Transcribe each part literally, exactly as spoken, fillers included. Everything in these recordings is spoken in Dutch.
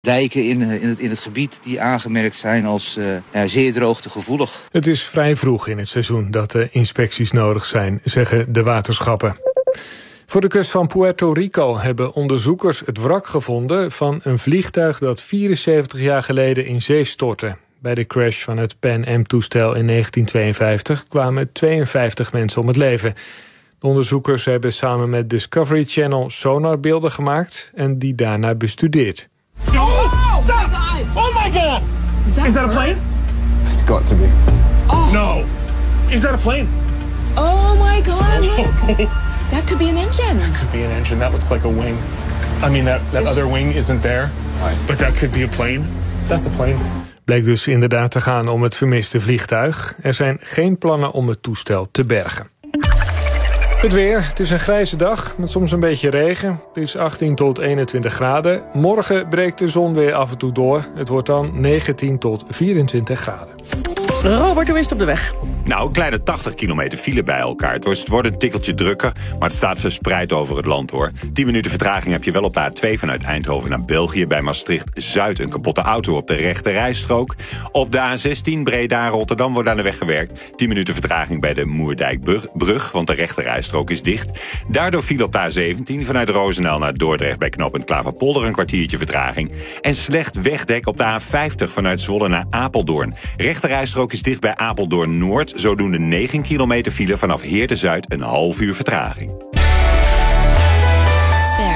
Dijken in, in, het, in het gebied die aangemerkt zijn als uh, ja, zeer droogtegevoelig. Het is vrij vroeg in het seizoen dat de inspecties nodig zijn, zeggen de waterschappen. Voor de kust van Puerto Rico hebben onderzoekers het wrak gevonden van een vliegtuig dat vierenzeventig jaar geleden in zee stortte. Bij de crash van het Pan Am-toestel in negentien tweeënvijftig kwamen tweeënvijftig mensen om het leven. De onderzoekers hebben samen met Discovery Channel sonarbeelden gemaakt en die daarna bestudeerd. Oh, stop! Oh my god! Is that, Is that a plane? It's got to be. Oh. No. Is that a plane? Oh my god, look. That could be an engine. That could be an engine. That looks like a wing. I mean, that, that other wing isn't there. Right. But that could be a plane. That's a plane. Bleek dus inderdaad te gaan om het vermiste vliegtuig. Er zijn geen plannen om het toestel te bergen. Het weer. Het is een grijze dag met soms een beetje regen. Het is achttien tot eenentwintig graden. Morgen breekt de zon weer af en toe door. Het wordt dan negentien tot vierentwintig graden. Robert, hoe is het op de weg? Nou, een kleine tachtig kilometer file bij elkaar. Het wordt een tikkeltje drukker, maar het staat verspreid over het land, hoor. tien minuten vertraging heb je wel op de A twee vanuit Eindhoven naar België. Bij Maastricht-Zuid een kapotte auto op de rechte rijstrook. Op de A zestien Breda-Rotterdam wordt aan de weg gewerkt. tien minuten vertraging bij de Moerdijkbrug, want de rechte rijstrook is dicht. Daardoor viel op de A zeventien vanuit Roosendaal naar Dordrecht bij knooppunt Klaverpolder een kwartiertje vertraging. En slecht wegdek op de A vijftig vanuit Zwolle naar Apeldoorn. Rechte rijstrook is dicht bij Apeldoorn-Noord. Zodoende negen kilometer file vanaf Heerden-Zuid een half uur vertraging. Ster.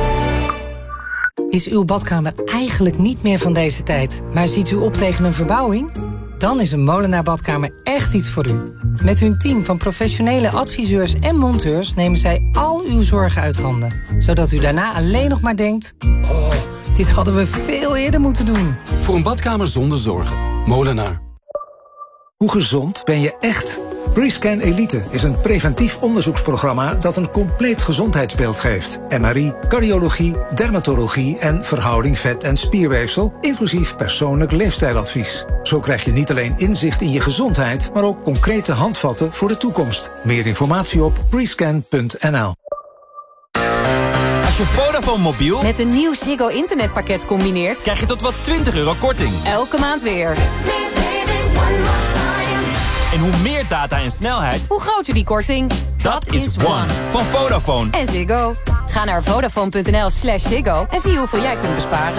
Is uw badkamer eigenlijk niet meer van deze tijd, maar ziet u op tegen een verbouwing? Dan is een Molenaar Badkamer echt iets voor u. Met hun team van professionele adviseurs en monteurs nemen zij al uw zorgen uit handen. Zodat u daarna alleen nog maar denkt: oh, dit hadden we veel eerder moeten doen. Voor een badkamer zonder zorgen. Molenaar. Hoe gezond ben je echt? Rescan Elite is een preventief onderzoeksprogramma dat een compleet gezondheidsbeeld geeft. M R I, cardiologie, dermatologie en verhouding vet- en spierweefsel, inclusief persoonlijk leefstijladvies. Zo krijg je niet alleen inzicht in je gezondheid, maar ook concrete handvatten voor de toekomst. Meer informatie op rescan punt n l. Als je Vodafone mobiel met een nieuw Ziggo internetpakket combineert, krijg je tot wel twintig euro korting. Elke maand weer. En hoe meer data en snelheid, hoe groter die korting. Dat, dat is One van Vodafone. En Ziggo. Ga naar vodafone punt n l slash Ziggo en zie hoeveel jij kunt besparen.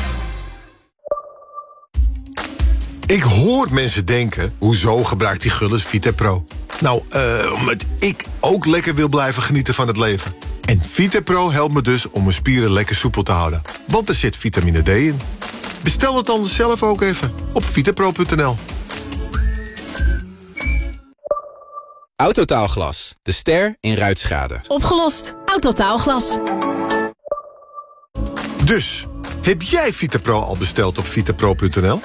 Ik hoor mensen denken, hoezo gebruikt die Gullis Vitapro? Nou, uh, omdat ik ook lekker wil blijven genieten van het leven. En Vitapro helpt me dus om mijn spieren lekker soepel te houden. Want er zit vitamine D in. Bestel het dan zelf ook even op vitapro punt n l. Autotaalglas, de ster in ruitschade. Opgelost. Autotaalglas. Dus, heb jij Vitapro al besteld op vitapro punt n l?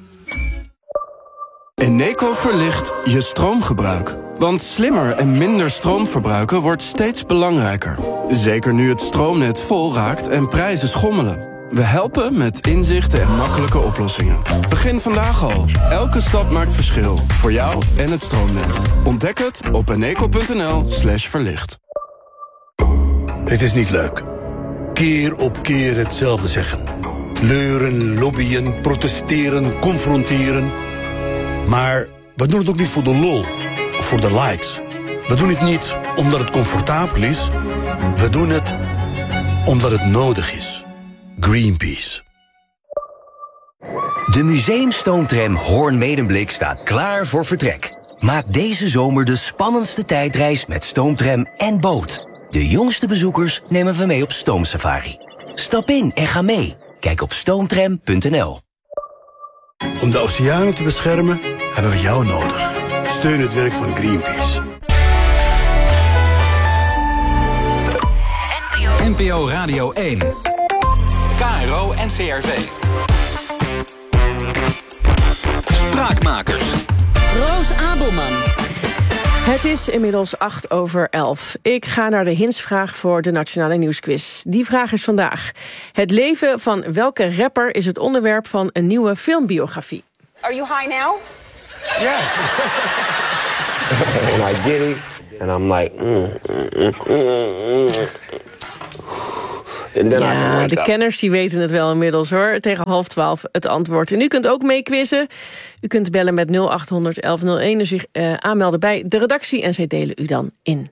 Eneco verlicht je stroomgebruik. Want slimmer en minder stroom verbruiken wordt steeds belangrijker. Zeker nu het stroomnet vol raakt en prijzen schommelen. We helpen met inzichten en makkelijke oplossingen. Begin vandaag al. Elke stap maakt verschil. Voor jou en het stroomnet. Ontdek het op eneco punt n l slash verlicht. Het is niet leuk. Keer op keer hetzelfde zeggen. Leuren, lobbyen, protesteren, confronteren. Maar we doen het ook niet voor de lol of voor de likes. We doen het niet omdat het comfortabel is. We doen het omdat het nodig is. Greenpeace. De museumstoomtram Hoorn-Medemblik staat klaar voor vertrek. Maak deze zomer de spannendste tijdreis met stoomtram en boot. De jongste bezoekers nemen we mee op stoomsafari. Stap in en ga mee. Kijk op stoomtram punt n l. Om de oceanen te beschermen hebben we jou nodig. Steun het werk van Greenpeace. N P O Radio één. K R O en C R V. Spraakmakers. Roos Abelman. Het is inmiddels acht over elf. Ik ga naar de hintsvraag voor de Nationale Nieuwsquiz. Die vraag is vandaag: het leven van welke rapper is het onderwerp van een nieuwe filmbiografie? Are you high now? Yes. And I get it, and I'm like, mm, mm, mm, mm. And then I can Ja, wake de up. kenners die weten het wel inmiddels hoor. Tegen half twaalf het antwoord. En u kunt ook meequizzen. U kunt bellen met nul acht honderd elf nul één en zich uh, aanmelden bij de redactie. En zij delen u dan in.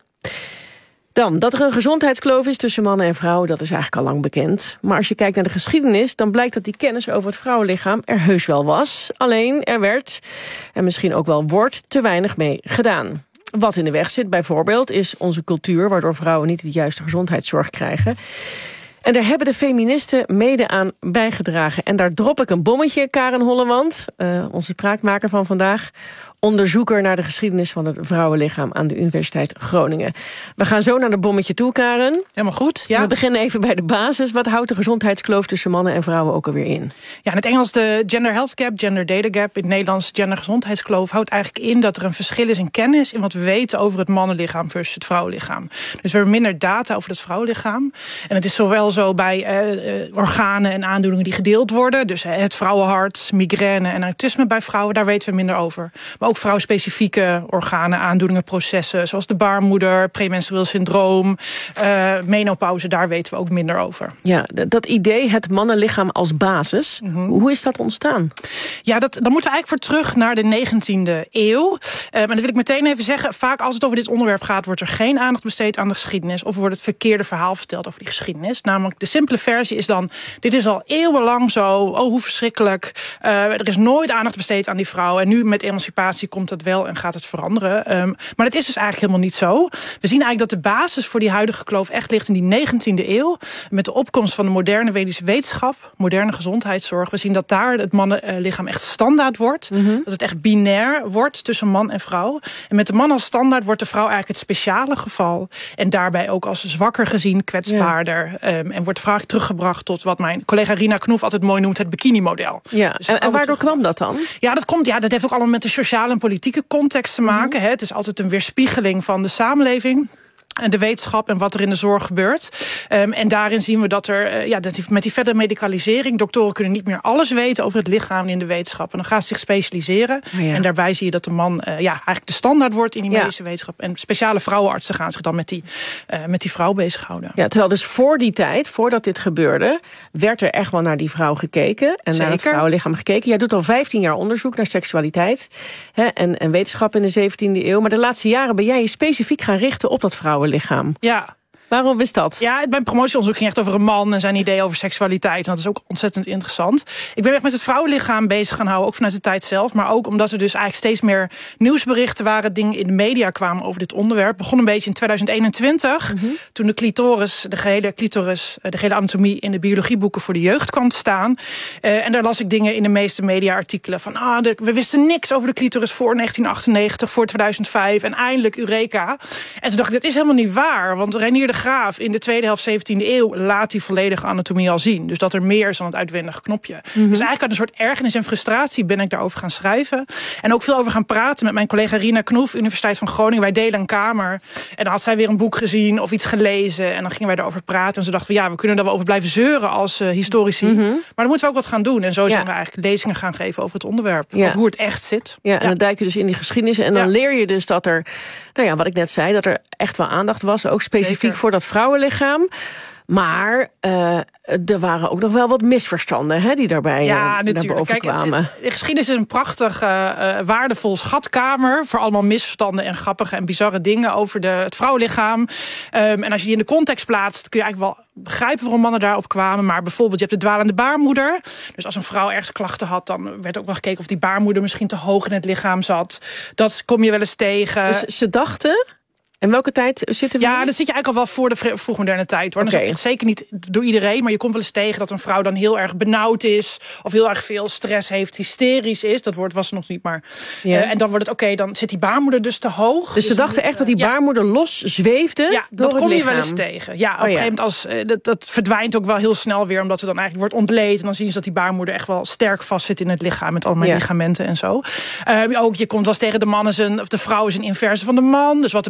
Dan, dat er een gezondheidskloof is tussen mannen en vrouwen, dat is eigenlijk al lang bekend. Maar als je kijkt naar de geschiedenis, dan blijkt dat die kennis over het vrouwenlichaam er heus wel was. Alleen er werd, en misschien ook wel wordt, te weinig mee gedaan. Wat in de weg zit bijvoorbeeld is onze cultuur, waardoor vrouwen niet de juiste gezondheidszorg krijgen. En daar hebben de feministen mede aan bijgedragen. En daar drop ik een bommetje, Karen Hollewand, uh, onze spraakmaker van vandaag, onderzoeker naar de geschiedenis van het vrouwenlichaam aan de Universiteit Groningen. We gaan zo naar de bommetje toe, Karen. Helemaal goed, ja. We beginnen even bij de basis. Wat houdt de gezondheidskloof tussen mannen en vrouwen ook alweer in? Ja, in het Engels de gender health gap, gender data gap. In het Nederlands gender gezondheidskloof houdt eigenlijk in dat er een verschil is in kennis in wat we weten over het mannenlichaam versus het vrouwenlichaam. Dus we hebben minder data over het vrouwenlichaam. En het is zowel zo bij uh, organen en aandoeningen die gedeeld worden. Dus uh, het vrouwenhart, migraine en autisme bij vrouwen, daar weten we minder over. Maar ook vrouwspecifieke organen, aandoeningen, processen, zoals de baarmoeder, premenstrueel syndroom, uh, menopauze, daar weten we ook minder over. Ja, dat idee, het mannenlichaam als basis, mm-hmm. hoe is dat ontstaan? Ja, dat, dan moeten we eigenlijk voor terug naar de negentiende eeuw. Uh, en dat wil ik meteen even zeggen, vaak als het over dit onderwerp gaat, wordt er geen aandacht besteed aan de geschiedenis, of wordt het verkeerde verhaal verteld over die geschiedenis. Namelijk, de simpele versie is dan, dit is al eeuwenlang zo, oh hoe verschrikkelijk, uh, er is nooit aandacht besteed aan die vrouw, en nu met emancipatie komt dat wel en gaat het veranderen. Um, maar dat is dus eigenlijk helemaal niet zo. We zien eigenlijk dat de basis voor die huidige kloof echt ligt in die negentiende eeuw. Met de opkomst van de moderne medische wetenschap, moderne gezondheidszorg. We zien dat daar het mannenlichaam echt standaard wordt. Mm-hmm. Dat het echt binair wordt tussen man en vrouw. En met de man als standaard wordt de vrouw eigenlijk het speciale geval. En daarbij ook als zwakker gezien, kwetsbaarder. Ja. Um, en wordt vaak teruggebracht tot wat mijn collega Rina Knoef altijd mooi noemt, het bikini-model. Ja. Dus en, en waardoor kwam dat dan? Ja, dat komt. Ja, dat heeft ook allemaal met de sociale en politieke context te maken. Mm-hmm. Het is altijd een weerspiegeling van de samenleving en de wetenschap en wat er in de zorg gebeurt. Um, en daarin zien we dat er, uh, ja, dat die, met die verdere medicalisering, doktoren kunnen niet meer alles weten over het lichaam in de wetenschap. En dan gaan ze zich specialiseren. Oh ja. En daarbij zie je dat de man uh, ja, eigenlijk de standaard wordt in die medische ja. wetenschap. En speciale vrouwenartsen gaan zich dan met die, uh, met die vrouw bezighouden. Ja, terwijl dus voor die tijd, voordat dit gebeurde, werd er echt wel naar die vrouw gekeken. En Zeker. naar het vrouwenlichaam gekeken. Jij doet al vijftien jaar onderzoek naar seksualiteit, hè, en, en wetenschap in de zeventiende eeuw. Maar de laatste jaren ben jij je specifiek gaan richten op dat vrouwenlichaam. Ja. Waarom is dat? Ja, mijn promotieonderzoek ging echt over een man en zijn ideeën over seksualiteit. En dat is ook ontzettend interessant. Ik ben echt met het vrouwenlichaam bezig gaan houden, ook vanuit de tijd zelf. Maar ook omdat er dus eigenlijk steeds meer nieuwsberichten waren, dingen in de media kwamen over dit onderwerp. Begon een beetje in tweeduizend eenentwintig, mm-hmm. toen de clitoris, de gehele clitoris, de gehele anatomie in de biologieboeken voor de jeugd kwam te staan. Uh, en daar las ik dingen in de meeste mediaartikelen van, ah, de, we wisten niks over de clitoris voor negentien achtennegentig, voor tweeduizend vijf en eindelijk Eureka. En toen dacht ik, dat is helemaal niet waar, want Reinier de Graaf in de tweede helft zeventiende eeuw laat die volledige anatomie al zien. Dus dat er meer is dan het uitwendige knopje. Mm-hmm. Dus eigenlijk uit een soort ergernis en frustratie ben ik daarover gaan schrijven. En ook veel over gaan praten met mijn collega Rina Knoef, Universiteit van Groningen. Wij delen een kamer. En dan had zij weer een boek gezien of iets gelezen. En dan gingen wij daarover praten. En ze dachten we, ja, we kunnen daar wel over blijven zeuren als uh, historici. Mm-hmm. Maar dan moeten we ook wat gaan doen. En zo zijn ja. we eigenlijk lezingen gaan geven over het onderwerp. Ja. Over hoe het echt zit. Ja, en ja. dan duik je dus in die geschiedenis. En dan ja. leer je dus dat er, nou ja, wat ik net zei, dat er echt wel aandacht was. Ook specifiek Zeker. voor dat vrouwenlichaam. Maar uh, er waren ook nog wel wat misverstanden, hè, die daarbij ja, uh, naar boven Kijk, kwamen. De geschiedenis is een prachtig, uh, waardevol schatkamer voor allemaal misverstanden en grappige en bizarre dingen over de, het vrouwenlichaam. Um, en als je die in de context plaatst, kun je eigenlijk wel begrijpen waarom mannen daarop kwamen. Maar bijvoorbeeld, je hebt de dwalende baarmoeder. Dus als een vrouw ergens klachten had, dan werd ook wel gekeken of die baarmoeder misschien te hoog in het lichaam zat. Dat kom je wel eens tegen. Dus ze dachten... En welke tijd zitten we? Ja, dat zit je eigenlijk al wel voor de vroegmoderne tijd. Hoor. Okay. Dat is zeker niet door iedereen, maar je komt wel eens tegen dat een vrouw dan heel erg benauwd is, of heel erg veel stress heeft, hysterisch is. Dat woord was er nog niet, maar. Ja. Uh, en dan wordt het oké, okay, dan zit die baarmoeder dus te hoog. Dus ze dachten echt dat die baarmoeder ja. los zweefde. Ja, door dat het kom je lichaam. wel eens tegen. Ja, op oh, een gegeven moment als uh, dat, dat verdwijnt ook wel heel snel weer, omdat ze dan eigenlijk wordt ontleed. En dan zien ze dat die baarmoeder echt wel sterk vast zit in het lichaam met allemaal ja. ligamenten en zo. Uh, ook je komt wel eens tegen de man is een, of de vrouw is een inverse van de man. Dus wat er bij de man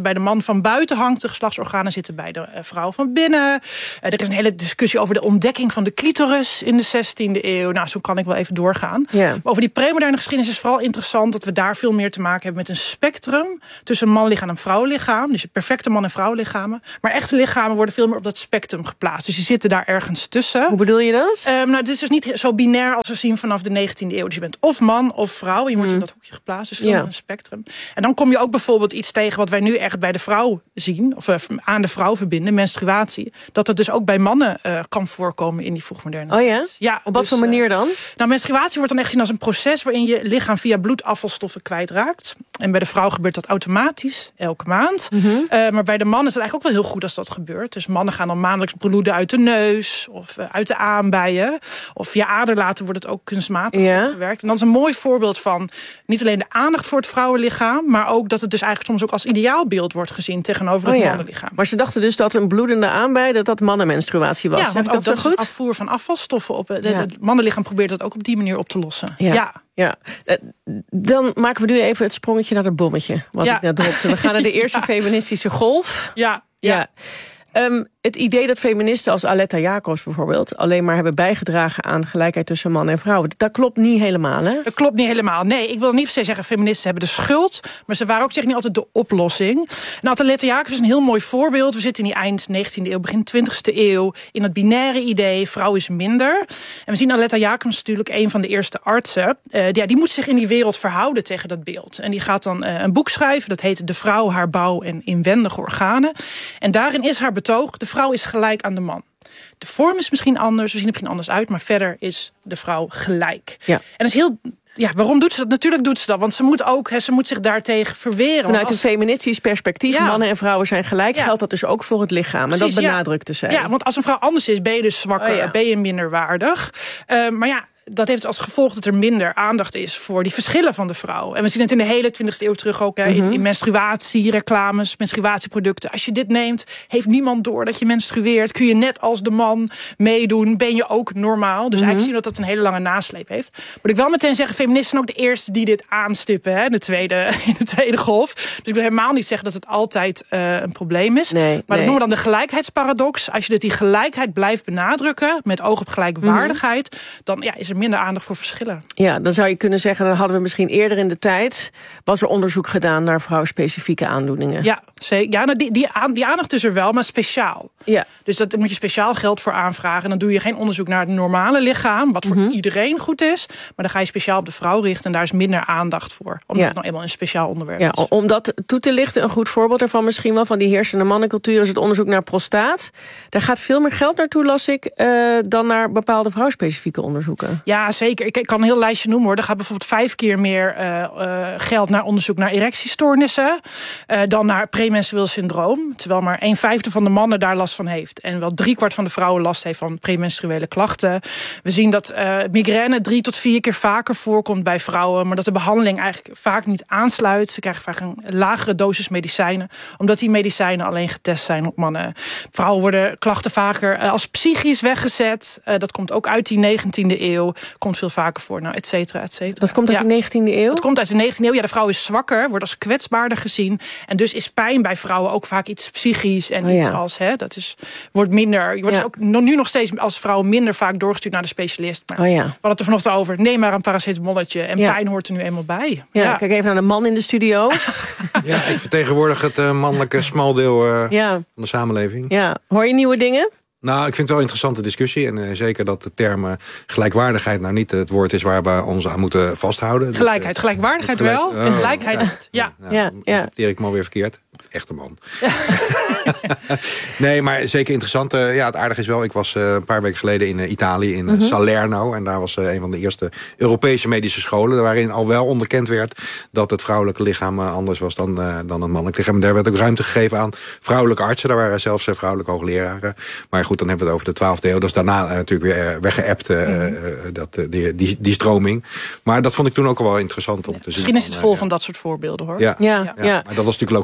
van buiten hangt. De geslachtsorganen zitten bij de uh, vrouw van binnen. Uh, er is een hele discussie over de ontdekking van de clitoris in de zestiende eeuw. Nou, zo kan ik wel even doorgaan. Ja. Maar over die premoderne geschiedenis is vooral interessant dat we daar veel meer te maken hebben met een spectrum tussen een mannenlichaam en een vrouwenlichaam. Dus je perfecte man- en vrouwenlichamen. Maar echte lichamen worden veel meer op dat spectrum geplaatst. Dus die zitten daar ergens tussen. Hoe bedoel je dat? Um, nou, dit is dus niet zo binair als we zien vanaf de negentiende eeuw. Dus je bent of man of vrouw. Je wordt mm. in dat hoekje geplaatst. Dus veel ja. meer een spectrum. En dan kom je ook bijvoorbeeld iets tegen wat wij nu echt bij de vrouw zien. Of uh, aan de vrouw verbinden, menstruatie. Dat het dus ook bij mannen uh, kan voorkomen in die vroegmoderne tijd. Oh ja? Ja, op wat dus, voor manier dan? Uh, nou, menstruatie wordt dan echt gezien als een proces waarin je lichaam via bloed afvalstoffen kwijtraakt. En bij de vrouw gebeurt dat automatisch, elke maand. Mm-hmm. Uh, maar bij de man is het eigenlijk ook wel heel goed als dat gebeurt. Dus mannen gaan dan maandelijks bloeden uit de neus of uh, uit de aanbijen. Of via aderlaten wordt het ook kunstmatig ja. opgewerkt. En dat is een mooi voorbeeld van niet alleen de aandacht voor het vrouwenlichaam, maar ook dat het dus eigenlijk soms ook als ideaalbeeld wordt gezien tegenover het oh ja. mannenlichaam. Maar ze dachten dus dat een bloedende aanbij dat dat mannenmenstruatie was. Ja, want dat ook dat is goed? een afvoer van afvalstoffen op. Ja. Het mannenlichaam probeert dat ook op die manier op te lossen. Ja. ja. Ja, dan maken we nu even het sprongetje naar dat bommetje. Wat ja. ik net dropte. We gaan naar de eerste ja. feministische golf. Ja, ja. ja. Um, het idee dat feministen als Aletta Jacobs bijvoorbeeld alleen maar hebben bijgedragen aan gelijkheid tussen man en vrouw, dat klopt niet helemaal, hè? Dat klopt niet helemaal. Nee, ik wil niet per se zeggen feministen hebben de schuld, maar ze waren ook zeg niet altijd de oplossing. En Aletta Jacobs is een heel mooi voorbeeld. We zitten in die eind negentiende eeuw, begin twintigste eeuw in het binaire idee, vrouw is minder. En we zien Aletta Jacobs natuurlijk een van de eerste artsen. Uh, die, die moet zich in die wereld verhouden tegen dat beeld. En die gaat dan uh, een boek schrijven, dat heet De vrouw, haar bouw en inwendige organen. En daarin is haar betoog, de vrouw is gelijk aan de man. De vorm is misschien anders, we zien er misschien anders uit, maar verder is de vrouw gelijk. Ja. En dat is heel... Ja, waarom doet ze dat? Natuurlijk doet ze dat, want ze moet ook, he, ze moet zich daartegen verweren. Vanuit als... een feministisch perspectief, ja. mannen en vrouwen zijn gelijk, ja. geldt dat dus ook voor het lichaam. Precies, en dat benadrukte ja. zij. Ja, want als een vrouw anders is, ben je dus zwakker, oh, ja. ben je minderwaardig. Uh, maar ja, dat heeft als gevolg dat er minder aandacht is voor die verschillen van de vrouw. En we zien het in de hele twintigste eeuw terug ook. Hè, mm-hmm. in, in menstruatiereclames, menstruatieproducten. Als je dit neemt, heeft niemand door dat je menstrueert. Kun je net als de man meedoen, ben je ook normaal. Dus mm-hmm. eigenlijk zien we dat dat een hele lange nasleep heeft. Moet ik wel meteen zeggen, feministen zijn ook de eerste die dit aanstippen. Hè, in, de tweede, in de tweede golf. Dus ik wil helemaal niet zeggen dat het altijd uh, een probleem is. Nee, maar nee. dat noemen we dan de gelijkheidsparadox. Als je dus die gelijkheid blijft benadrukken, met oog op gelijkwaardigheid, mm-hmm. dan ja, is er minder aandacht voor verschillen. Ja, dan zou je kunnen zeggen, dan hadden we misschien eerder in de tijd, was er onderzoek gedaan naar vrouwspecifieke aandoeningen. Ja, zeker. Ja, nou die, die, aan, die aandacht is er wel, maar speciaal. Ja. Dus daar moet je speciaal geld voor aanvragen. En dan doe je geen onderzoek naar het normale lichaam, wat voor mm-hmm. iedereen goed is. Maar dan ga je speciaal op de vrouw richten en daar is minder aandacht voor. Omdat ja. het nou eenmaal een speciaal onderwerp ja, is. Om dat toe te lichten, een goed voorbeeld ervan misschien wel, van die heersende mannencultuur, is het onderzoek naar prostaat. Daar gaat veel meer geld naartoe, las ik, uh, dan naar bepaalde vrouwspecifieke onderzoeken. Ja, zeker. Ik, ik kan een heel lijstje noemen, hoor. Er gaat bijvoorbeeld vijf keer meer uh, uh, geld naar onderzoek naar erectiestoornissen uh, dan naar premenstrueel syndroom. Terwijl maar een vijfde van de mannen daar last van heeft. En wel driekwart van de vrouwen last heeft van premenstruele klachten. We zien dat uh, migraine drie tot vier keer vaker voorkomt bij vrouwen, maar dat de behandeling eigenlijk vaak niet aansluit. Ze krijgen vaak een lagere dosis medicijnen, omdat die medicijnen alleen getest zijn op mannen. Vrouwen worden klachten vaker uh, als psychisch weggezet. Uh, dat komt ook uit die negentiende eeuw. Komt veel vaker voor, nou, et cetera, et cetera. Dat komt uit ja. de negentiende eeuw? Dat komt uit de negentiende eeuw. Ja, de vrouw is zwakker, wordt als kwetsbaarder gezien. En dus is pijn bij vrouwen ook vaak iets psychisch en oh, iets ja. als, hè, dat is, wordt minder. Je wordt ja. dus ook nu nog steeds als vrouw minder vaak doorgestuurd naar de specialist. Maar oh, ja. we hadden het er vanochtend over. Neem maar een paracetamolletje. En ja. pijn hoort er nu eenmaal bij. Ja, ja. Kijk even naar de man in de studio. Ja, ik vertegenwoordig het uh, mannelijke smaldeel uh, ja. van de samenleving. Ja. Hoor je nieuwe dingen? Nou, ik vind het wel een interessante discussie. En uh, zeker dat de term uh, gelijkwaardigheid nou niet het woord is waar we ons aan moeten vasthouden. Gelijkheid, dus, uh, gelijkwaardigheid gelijk, wel. oh, en gelijkheid niet. Ja, ja. ja, ja. Interpreteer ik me alweer verkeerd. Echte man. Nee, maar zeker interessant. Uh, ja, het aardige is wel, ik was uh, een paar weken geleden in uh, Italië, in uh, mm-hmm. Salerno. En daar was uh, een van de eerste Europese medische scholen, waarin al wel onderkend werd dat het vrouwelijke lichaam uh, anders was dan, uh, dan het mannelijk lichaam. En daar werd ook ruimte gegeven aan vrouwelijke artsen. Daar waren zelfs uh, vrouwelijke hoogleraren. Maar goed, dan hebben we het over de twaalfde eeuw. Dat is daarna uh, natuurlijk weer uh, weggeëpt, uh, mm-hmm. uh, dat, uh, die, die, die stroming. Maar dat vond ik toen ook al wel interessant om ja, te zien. Misschien is het van, vol uh, van dat soort voorbeelden, hoor. Ja, ja, ja. ja. Maar dat was natuurlijk lokaal. En uh,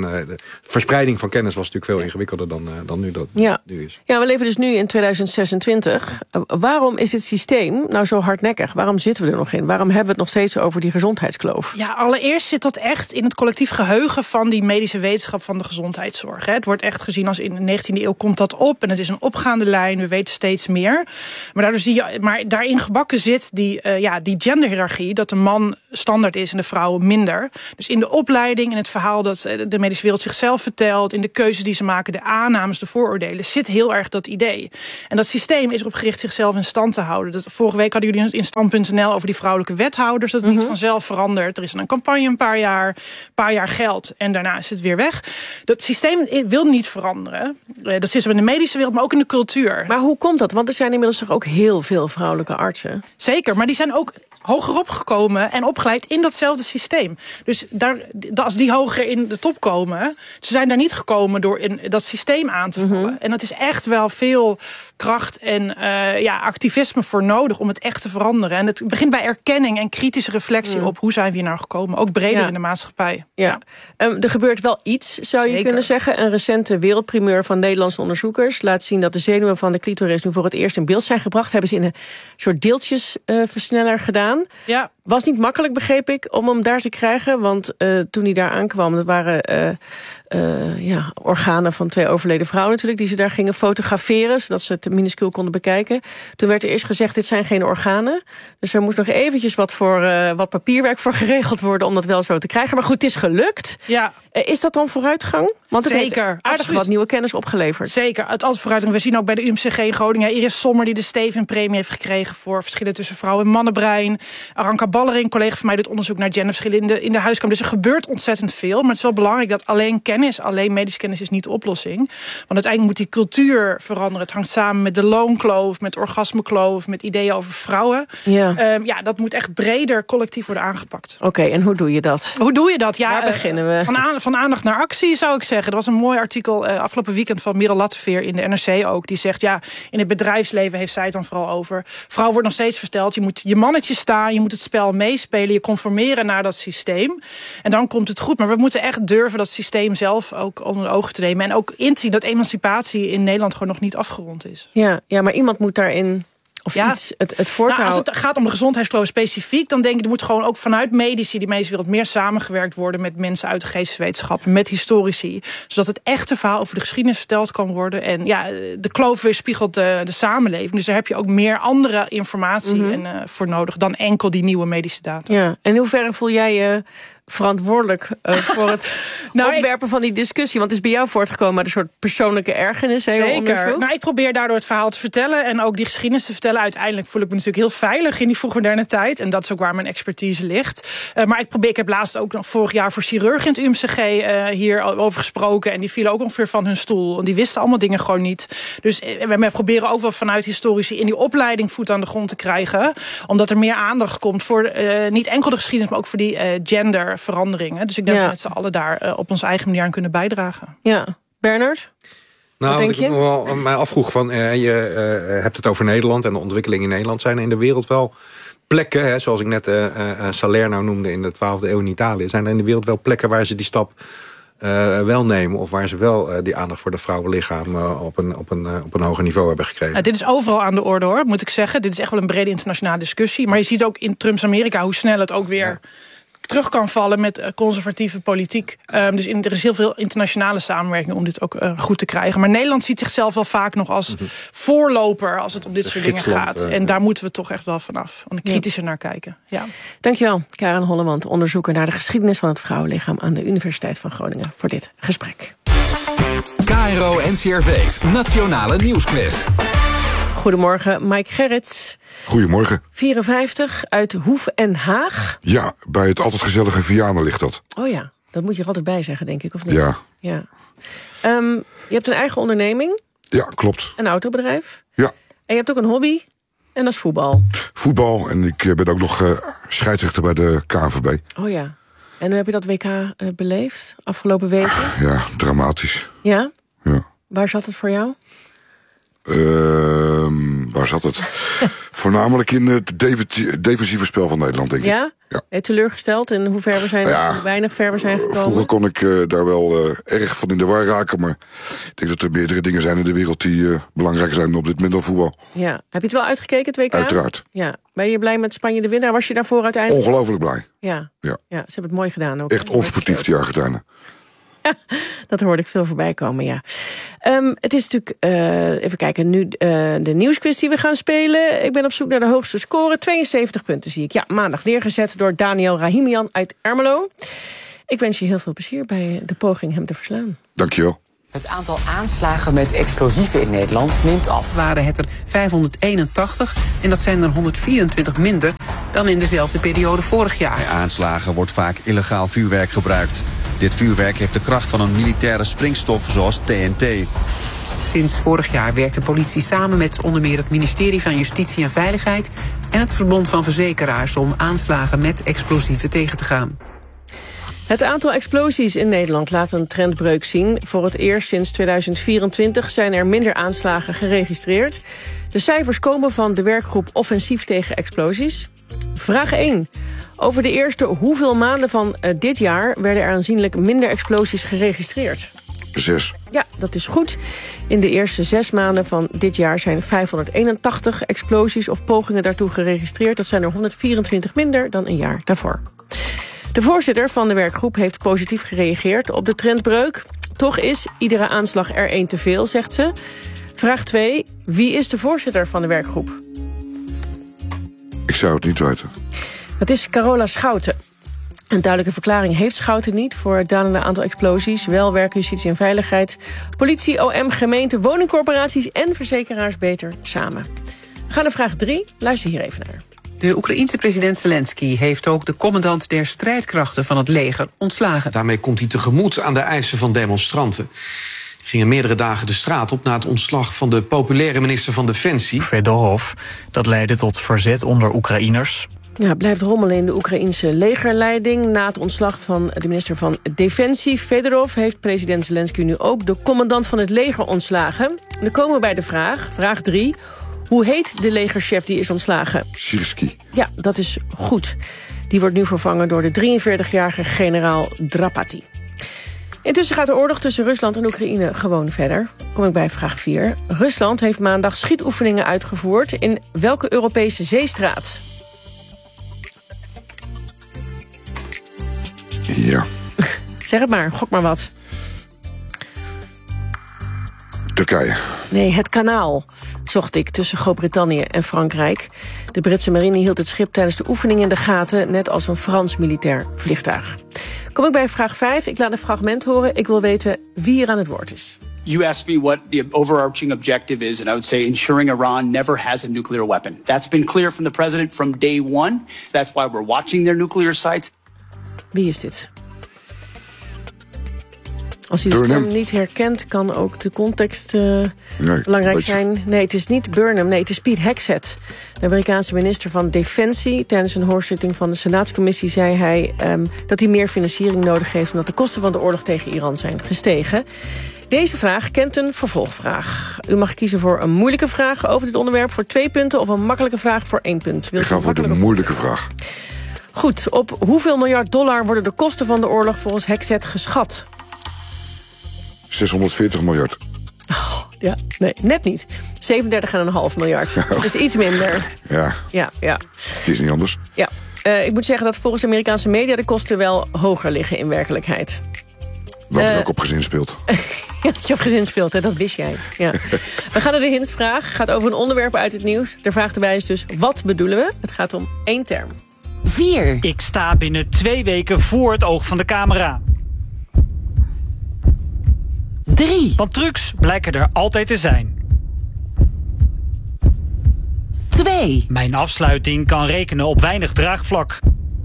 uh, de verspreiding van kennis was natuurlijk veel ingewikkelder dan, uh, dan nu dat ja. nu is. Ja, we leven dus nu in tweeduizend zesentwintig. Uh, waarom is het systeem nou zo hardnekkig? Waarom zitten we er nog in? Waarom hebben we het nog steeds over die gezondheidskloof? Ja, allereerst zit dat echt in het collectief geheugen van die medische wetenschap van de gezondheidszorg. Hè. Het wordt echt gezien als in de negentiende eeuw komt dat op en het is een opgaande lijn, we weten steeds meer. Maar, daardoor zie je, maar daarin gebakken zit die, uh, ja, die genderhiërarchie, dat de man standaard is en de vrouw minder. Dus in de opleiding, in het verhaal dat de medische wereld zichzelf vertelt, in de keuzes die ze maken, de aannames, de vooroordelen, zit heel erg dat idee. En dat systeem is erop gericht zichzelf in stand te houden. Dat, vorige week hadden jullie in stand punt n l over die vrouwelijke wethouders, dat het mm-hmm. niet vanzelf verandert. Er is een campagne een paar jaar, een paar jaar geld en daarna is het weer weg. Dat systeem wil niet veranderen. Dat zit zo in de medische wereld, maar ook in de cultuur. Maar hoe komt dat? Want er zijn inmiddels toch ook heel veel vrouwelijke artsen? Zeker, maar die zijn ook hogerop gekomen en opgeleid in datzelfde systeem. Dus daar, als die hoger in de top komen, ze zijn daar niet gekomen door in dat systeem aan te vallen. Mm-hmm. En dat is echt wel veel kracht en uh, ja, activisme voor nodig om het echt te veranderen. En het begint bij erkenning en kritische reflectie mm. op hoe zijn we hier nou gekomen. Ook breder ja. in de maatschappij. Ja. Ja. Um, er gebeurt wel iets, zou Zeker. je kunnen zeggen. Een recente wereldprimeur van Nederlandse onderzoekers laat zien dat de zenuwen van de clitoris nu voor het eerst in beeld zijn gebracht. Hebben ze in een soort deeltjesversneller uh, gedaan. Ja. Was niet makkelijk, begreep ik, om hem daar te krijgen. Want uh, toen hij daar aankwam, dat waren uh, uh, ja, organen van twee overleden vrouwen natuurlijk, die ze daar gingen fotograferen, zodat ze het minuscuul konden bekijken. Toen werd er eerst gezegd, dit zijn geen organen. Dus er moest nog eventjes wat, voor, uh, wat papierwerk voor geregeld worden om dat wel zo te krijgen. Maar goed, het is gelukt. Ja. Uh, is dat dan vooruitgang? Want het Zeker, heeft aardig absoluut. wat nieuwe kennis opgeleverd. Zeker, het altijd vooruitgang. We zien ook bij de U M C G in Groningen Iris Sommer die de Steven-premie heeft gekregen voor verschillen tussen vrouw- en mannenbrein. Aranka Ballering, collega van mij, doet onderzoek naar genderverschillen in de, in de huiskamer. Dus er gebeurt ontzettend veel. Maar het is wel belangrijk dat alleen kennis, alleen medische kennis is niet de oplossing. Want uiteindelijk moet die cultuur veranderen. Het hangt samen met de loonkloof, met orgasmekloof, met ideeën over vrouwen. Ja, um, ja dat moet echt breder collectief worden aangepakt. Oké, okay, en hoe doe je dat? Hoe doe je dat? Ja, Waar beginnen we? Van, aan, van aandacht naar actie, zou ik zeggen. Er was een mooi artikel uh, afgelopen weekend van Merel Latteveer in de N R C ook. Die zegt, ja, in het bedrijfsleven heeft zij het dan vooral over. Vrouw wordt nog steeds verteld, je moet je mannetje staan, je moet het spel meespelen, je conformeren naar dat systeem. En dan komt het goed. Maar we moeten echt durven dat systeem zelf ook onder de ogen te nemen. En ook in te zien dat emancipatie in Nederland gewoon nog niet afgerond is. Ja, ja, maar iemand moet daarin of ja. iets het, het voortouw. Nou, als het gaat om de gezondheidskloof specifiek, dan denk ik, er moet gewoon ook vanuit medici, die medische wereld, meer samengewerkt worden met mensen uit de geesteswetenschap, met historici, zodat het echte verhaal over de geschiedenis verteld kan worden. En ja, de kloof weerspiegelt de, de samenleving. Dus daar heb je ook meer andere informatie mm-hmm. en, uh, voor nodig dan enkel die nieuwe medische data. Ja. En in hoeverre voel jij je verantwoordelijk uh, voor het nou, opwerpen ik, van die discussie? Want het is bij jou voortgekomen uit een soort persoonlijke ergernis. Zeker. Nou, ik probeer daardoor het verhaal te vertellen en ook die geschiedenis te vertellen. Uiteindelijk voel ik me natuurlijk heel veilig in die vroegmoderne tijd. En dat is ook waar mijn expertise ligt. Uh, maar ik probeer, ik heb laatst ook nog vorig jaar voor chirurgen in het U M C G uh, hier over gesproken. En die vielen ook ongeveer van hun stoel. Want die wisten allemaal dingen gewoon niet. Dus uh, we proberen ook wel vanuit historici in die opleiding voet aan de grond te krijgen. Omdat er meer aandacht komt voor uh, niet enkel de geschiedenis, maar ook voor die uh, gender veranderingen. Dus ik denk ja. dat we met z'n allen daar uh, op onze eigen manier aan kunnen bijdragen. Ja. Bernard? Nou, wat wat denk ik je? nog wel mij afvroeg van, uh, je uh, hebt het over Nederland en de ontwikkelingen in Nederland. Zijn er in de wereld wel plekken, hè, zoals ik net uh, uh, Salerno noemde in de twaalfde eeuw in Italië, zijn er in de wereld wel plekken waar ze die stap Uh, wel nemen, of waar ze wel uh, die aandacht voor de vrouwenlichaam uh, op, een, op, een, uh, op een hoger niveau hebben gekregen? Uh, dit is overal aan de orde, hoor, moet ik zeggen. Dit is echt wel een brede internationale discussie. Maar je ziet ook in Trumps Amerika hoe snel het ook weer ja. terug kan vallen met conservatieve politiek. Um, dus in, er is heel veel internationale samenwerking om dit ook uh, goed te krijgen. Maar Nederland ziet zichzelf wel vaak nog als mm-hmm. voorloper als het om dit de soort dingen gaat. Uh, en daar moeten we toch echt wel vanaf. En kritischer ja. naar kijken. Ja. Dankjewel, Karen Hollemand, onderzoeker naar de geschiedenis van het vrouwenlichaam aan de Universiteit van Groningen, voor dit gesprek. K R O N C R V's Nationale Nieuwsquiz. Goedemorgen, Mike Gerrits. Goedemorgen. vierenvijftig uit Hoef en Haag. Ja, bij het altijd gezellige Vianen ligt dat. Oh ja, dat moet je er altijd bij zeggen, denk ik, of niet? Ja. ja. Um, je hebt een eigen onderneming. Ja, klopt. Een autobedrijf. Ja. En je hebt ook een hobby, en dat is voetbal. Voetbal, en ik ben ook nog uh, scheidsrechter bij de K N V B. Oh ja. En hoe heb je dat W K uh, beleefd, afgelopen weken? Ja, dramatisch. Ja? Ja. Waar zat het voor jou? Uh, waar zat het? Voornamelijk in het defensieve spel van Nederland, denk ik. Ja? Ja. Ben je teleurgesteld in hoe ver we zijn, ja, hoe weinig ver we zijn gekomen? Vroeger kon ik uh, daar wel uh, erg van in de war raken. Maar ik denk dat er meerdere dingen zijn in de wereld die uh, belangrijker zijn op dit moment dan voetbal. Ja. Heb je het wel uitgekeken, het W K? Uiteraard. Ja. Ben je blij met Spanje de winnaar? Was je daarvoor uiteindelijk? Ongelooflijk blij. Ja. Ja. Ja, ze hebben het mooi gedaan ook. Echt onsportief, die Argentijnen. Dat hoorde ik veel voorbij komen, ja. Um, het is natuurlijk, uh, even kijken, nu uh, de nieuwsquiz die we gaan spelen. Ik ben op zoek naar de hoogste score. tweeënzeventig punten zie ik. Ja, maandag neergezet door Daniel Rahimian uit Ermelo. Ik wens je heel veel plezier bij de poging hem te verslaan. Dankjewel. Het aantal aanslagen met explosieven in Nederland neemt af. Waren het er vijfhonderdeenentachtig en dat zijn er honderdvierentwintig minder dan in dezelfde periode vorig jaar. Bij aanslagen wordt vaak illegaal vuurwerk gebruikt. Dit vuurwerk heeft de kracht van een militaire springstof zoals T N T. Sinds vorig jaar werkt de politie samen met onder meer het ministerie van Justitie en Veiligheid en het Verbond van Verzekeraars om aanslagen met explosieven tegen te gaan. Het aantal explosies in Nederland laat een trendbreuk zien. Voor het eerst sinds tweeduizend vierentwintig zijn er minder aanslagen geregistreerd. De cijfers komen van de werkgroep Offensief tegen Explosies. Vraag één. Over de eerste hoeveel maanden van uh, dit jaar werden er aanzienlijk minder explosies geregistreerd? Zes. Ja, dat is goed. In de eerste zes maanden van dit jaar zijn vijfhonderdeenentachtig explosies of pogingen daartoe geregistreerd. Dat zijn er honderdvierentwintig minder dan een jaar daarvoor. De voorzitter van de werkgroep heeft positief gereageerd op de trendbreuk. Toch is iedere aanslag er één te veel, zegt ze. Vraag twee. Wie is de voorzitter van de werkgroep? Ik zou het niet weten. Dat is Carola Schouten. Een duidelijke verklaring heeft Schouten niet voor het dalende aantal explosies. Wel werken justitie en veiligheid, politie, O M, gemeenten, woningcorporaties en verzekeraars beter samen. We gaan naar vraag drie. Luister hier even naar. De Oekraïense president Zelensky heeft ook de commandant der strijdkrachten van het leger ontslagen. Daarmee komt hij tegemoet aan de eisen van demonstranten. Die gingen meerdere dagen de straat op na het ontslag van de populaire minister van Defensie. Fedorov. Dat leidde tot verzet onder Oekraïners. Ja, het blijft rommelen in de Oekraïense legerleiding. Na het ontslag van de minister van Defensie, Fedorov, heeft president Zelensky nu ook de commandant van het leger ontslagen. Dan komen we bij de vraag, vraag drie. Hoe heet de legerchef die is ontslagen? Sirski. Ja, dat is goed. Die wordt nu vervangen door de drieënveertigjarige generaal Drapati. Intussen gaat de oorlog tussen Rusland en Oekraïne gewoon verder. Kom ik bij vraag vier. Rusland heeft maandag schietoefeningen uitgevoerd in welke Europese zeestraat? Ja. Zeg het maar, gok maar wat. Turkije. Nee, het kanaal, zocht ik, tussen Groot-Brittannië en Frankrijk. De Britse marine hield het schip tijdens de oefening in de gaten, net als een Frans militair vliegtuig. Kom ik bij vraag vijf. Ik laat een fragment horen. Ik wil weten wie hier aan het woord is. You asked me what the overarching objective is, and I would say ensuring Iran never has a nuclear weapon. That's been clear from the president from day one. That's why we're watching their nuclear sites. Wie is dit? Als u de stem niet herkent, kan ook de context uh, nee, belangrijk beetje... zijn. Nee, het is niet Burnham, nee, het is Pete Hegseth. De Amerikaanse minister van Defensie. Tijdens een hoorzitting van de Senaatscommissie zei hij um, dat hij meer financiering nodig heeft, omdat de kosten van de oorlog tegen Iran zijn gestegen. Deze vraag kent een vervolgvraag. U mag kiezen voor een moeilijke vraag over dit onderwerp voor twee punten of een makkelijke vraag voor één punt. Wilt Ik ga voor de moeilijke vraag. Goed, op hoeveel miljard dollar worden de kosten van de oorlog volgens Hegseth geschat? zeshonderdveertig miljard. Oh, ja, nee, net niet. zevenendertig komma vijf miljard. Dat is iets minder. Ja. Ja, ja. Het is niet anders. Ja. Uh, ik moet zeggen dat volgens Amerikaanse media de kosten wel hoger liggen in werkelijkheid. Dat je uh, ook op gezin speelt. Ja, dat je op gezin speelt, hè? Dat wist jij. Ja. We gaan naar de hintsvraag. Het gaat over een onderwerp uit het nieuws. De vraag erbij is dus, wat bedoelen we? Het gaat om één term. Vier. Ik sta binnen twee weken voor het oog van de camera. Drie. Want trucs blijken er altijd te zijn. Twee. Mijn afsluiting kan rekenen op weinig draagvlak.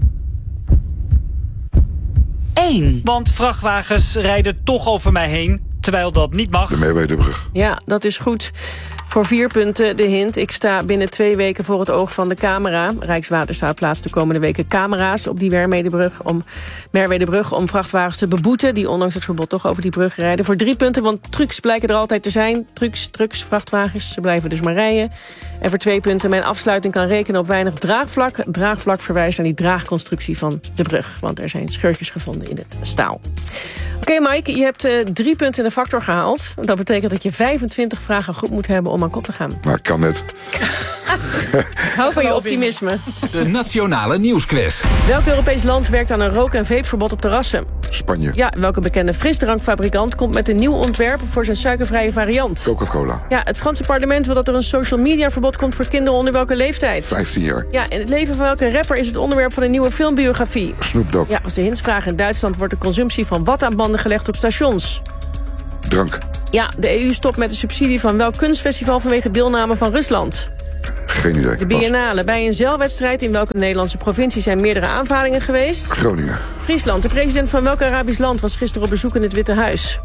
Eén. Want vrachtwagens rijden toch over mij heen, terwijl dat niet mag. De Merwedebrug. Ja, dat is goed. Voor vier punten de hint. Ik sta binnen twee weken voor het oog van de camera. Rijkswaterstaat plaatst de komende weken camera's op die Merwedebrug om, Merwedebrug om vrachtwagens te beboeten die ondanks het verbod toch over die brug rijden. Voor drie punten, want trucks blijken er altijd te zijn. Trucks, trucks, vrachtwagens, ze blijven dus maar rijden. En voor twee punten, mijn afsluiting kan rekenen op weinig draagvlak. Draagvlak verwijst naar die draagconstructie van de brug, want er zijn scheurtjes gevonden in het staal. Oké, okay, Mike, je hebt uh, drie punten in de factor gehaald. Dat betekent dat je vijfentwintig vragen goed moet hebben om aan kop te gaan. Maar kan net. Hou van je optimisme. De Nationale Nieuwsquiz. Welk Europees land werkt aan een rook- en vapeverbod op terrassen? Spanje. Ja, welke bekende frisdrankfabrikant komt met een nieuw ontwerp voor zijn suikervrije variant? Coca-Cola. Ja, het Franse parlement wil dat er een social media verbod komt voor kinderen onder welke leeftijd? vijftien jaar. Ja, in het leven van welke rapper is het onderwerp van een nieuwe filmbiografie? Snoop Dogg. Ja, als de hintsvraag. In Duitsland wordt de consumptie van wat aan banden gelegd op stations? Drank. Ja, de E U stopt met de subsidie van welk kunstfestival vanwege deelname van Rusland? Geen idee. De Biennale. Bij een zeilwedstrijd in welke Nederlandse provincie zijn meerdere aanvaringen geweest? Groningen. Friesland. De president van welk Arabisch land was gisteren op bezoek in het Witte Huis?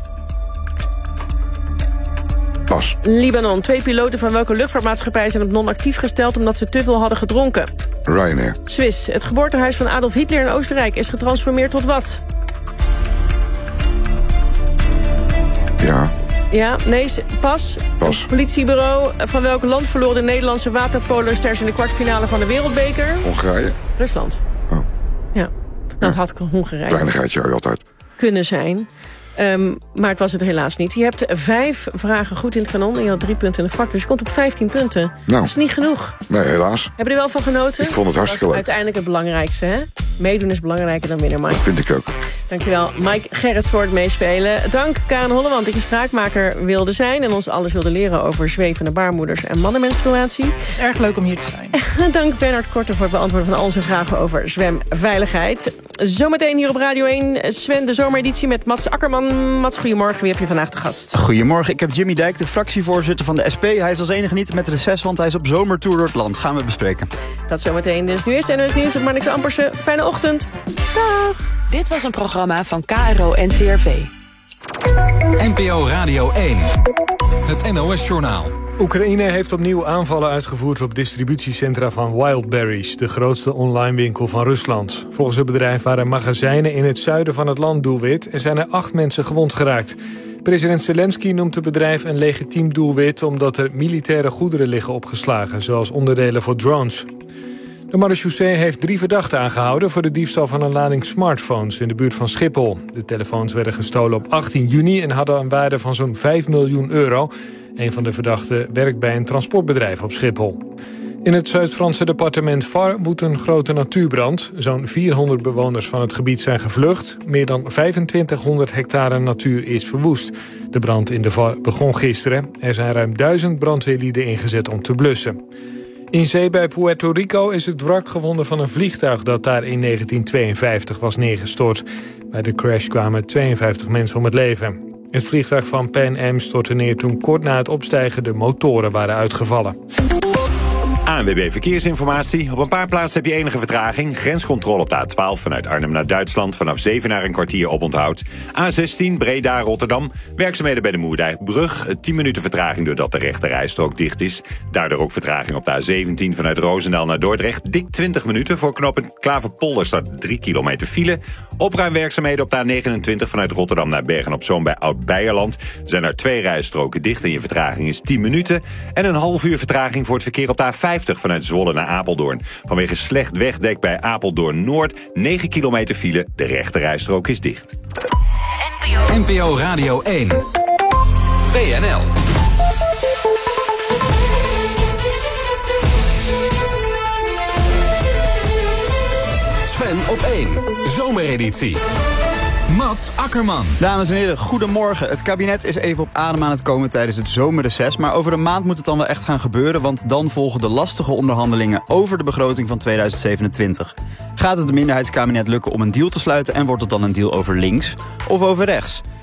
Pas. Libanon. Twee piloten van welke luchtvaartmaatschappij zijn op non-actief gesteld omdat ze te veel hadden gedronken? Ryanair. Swiss. Het geboortehuis van Adolf Hitler in Oostenrijk is getransformeerd tot wat? Ja. Ja, nee, pas. Pas. Het politiebureau van welk land verloor de Nederlandse waterpolosters in de kwartfinale van de Wereldbeker? Hongarije. Rusland. Oh. Ja, nou, dat had ik Hongarije kleinigheidje altijd kunnen zijn. Um, maar het was het helaas niet. Je hebt vijf vragen goed in het kanon en je had drie punten in de vak. Dus je komt op vijftien punten. Nou. Dat is niet genoeg. Nee, helaas. Heb je er wel van genoten? Ik vond het hartstikke leuk. Uiteindelijk het belangrijkste, hè? Meedoen is belangrijker dan winnen, Mike. Dat vind ik ook. Dankjewel, Mike Gerrits, voor het meespelen. Dank Karen Hollewand, die een spraakmaker wilde zijn en ons alles wilde leren over zwevende baarmoeders en mannenmenstruatie. Het is erg leuk om hier te zijn. Dank Bernard Korte voor het beantwoorden van al onze vragen over zwemveiligheid. Zometeen hier op Radio één, Sven, de zomereditie met Mats Akkerman. Mats, goedemorgen. Wie heb je vandaag te gast? Goedemorgen, ik heb Jimmy Dijk, de fractievoorzitter van de S P. Hij is als enige niet met reces, want hij is op zomertour door het land. Gaan we bespreken. Dat zometeen. Dus nu eerst N O S Nieuws met Marnix Ampersen. Fijne ochtend. Dag. Dit was een programma van K R O en C R V. N P O Radio één. Het N O S-journaal. Oekraïne heeft opnieuw aanvallen uitgevoerd op distributiecentra van Wildberries, de grootste online winkel van Rusland. Volgens het bedrijf waren magazijnen in het zuiden van het land doelwit en zijn er acht mensen gewond geraakt. President Zelensky noemt het bedrijf een legitiem doelwit omdat er militaire goederen liggen opgeslagen, zoals onderdelen voor drones. De marechaussee heeft drie verdachten aangehouden voor de diefstal van een lading smartphones in de buurt van Schiphol. De telefoons werden gestolen op achttien juni en hadden een waarde van zo'n vijf miljoen euro. Een van de verdachten werkt bij een transportbedrijf op Schiphol. In het Zuid-Franse departement Var woedt een grote natuurbrand. Zo'n vierhonderd bewoners van het gebied zijn gevlucht. Meer dan vijfentwintighonderd hectare natuur is verwoest. De brand in de Var begon gisteren. Er zijn ruim duizend brandweerlieden ingezet om te blussen. In zee bij Puerto Rico is het wrak gevonden van een vliegtuig dat daar in negentien tweeënvijftig was neergestort. Bij de crash kwamen tweeënvijftig mensen om het leven. Het vliegtuig van Pan Am stortte neer toen kort na het opstijgen de motoren waren uitgevallen. A N W B Verkeersinformatie. Op een paar plaatsen heb je enige vertraging. Grenscontrole op de A twaalf vanuit Arnhem naar Duitsland. Vanaf Zevenaar een kwartier oponthoud. A zestien Breda-Rotterdam. Werkzaamheden bij de Moerdijkbrug. tien minuten vertraging doordat de rechterrijstrook dicht is. Daardoor ook vertraging op de A zeventien vanuit Roosendaal naar Dordrecht. Dik twintig minuten. Voor knooppunt Klaverpolder staat drie kilometer file. Opruimwerkzaamheden op de A negenentwintig vanuit Rotterdam naar Bergen-op-Zoom bij Oud-Beijerland. Zijn er twee rijstroken dicht en je vertraging is tien minuten. En een half uur vertraging voor het verkeer op de A vijftig vanuit Zwolle naar Apeldoorn. Vanwege slecht wegdek bij Apeldoorn Noord. negen kilometer file, de rechterrijstrook is dicht. N P O Radio één. W N L. Sven op één. Zomereditie. Mats Akkerman. Dames en heren, goedemorgen. Het kabinet is even op adem aan het komen tijdens het zomerreces. Maar over een maand moet het dan wel echt gaan gebeuren. Want dan volgen de lastige onderhandelingen over de begroting van tweeduizend zevenentwintig. Gaat het de minderheidskabinet lukken om een deal te sluiten? En wordt het dan een deal over links of over rechts?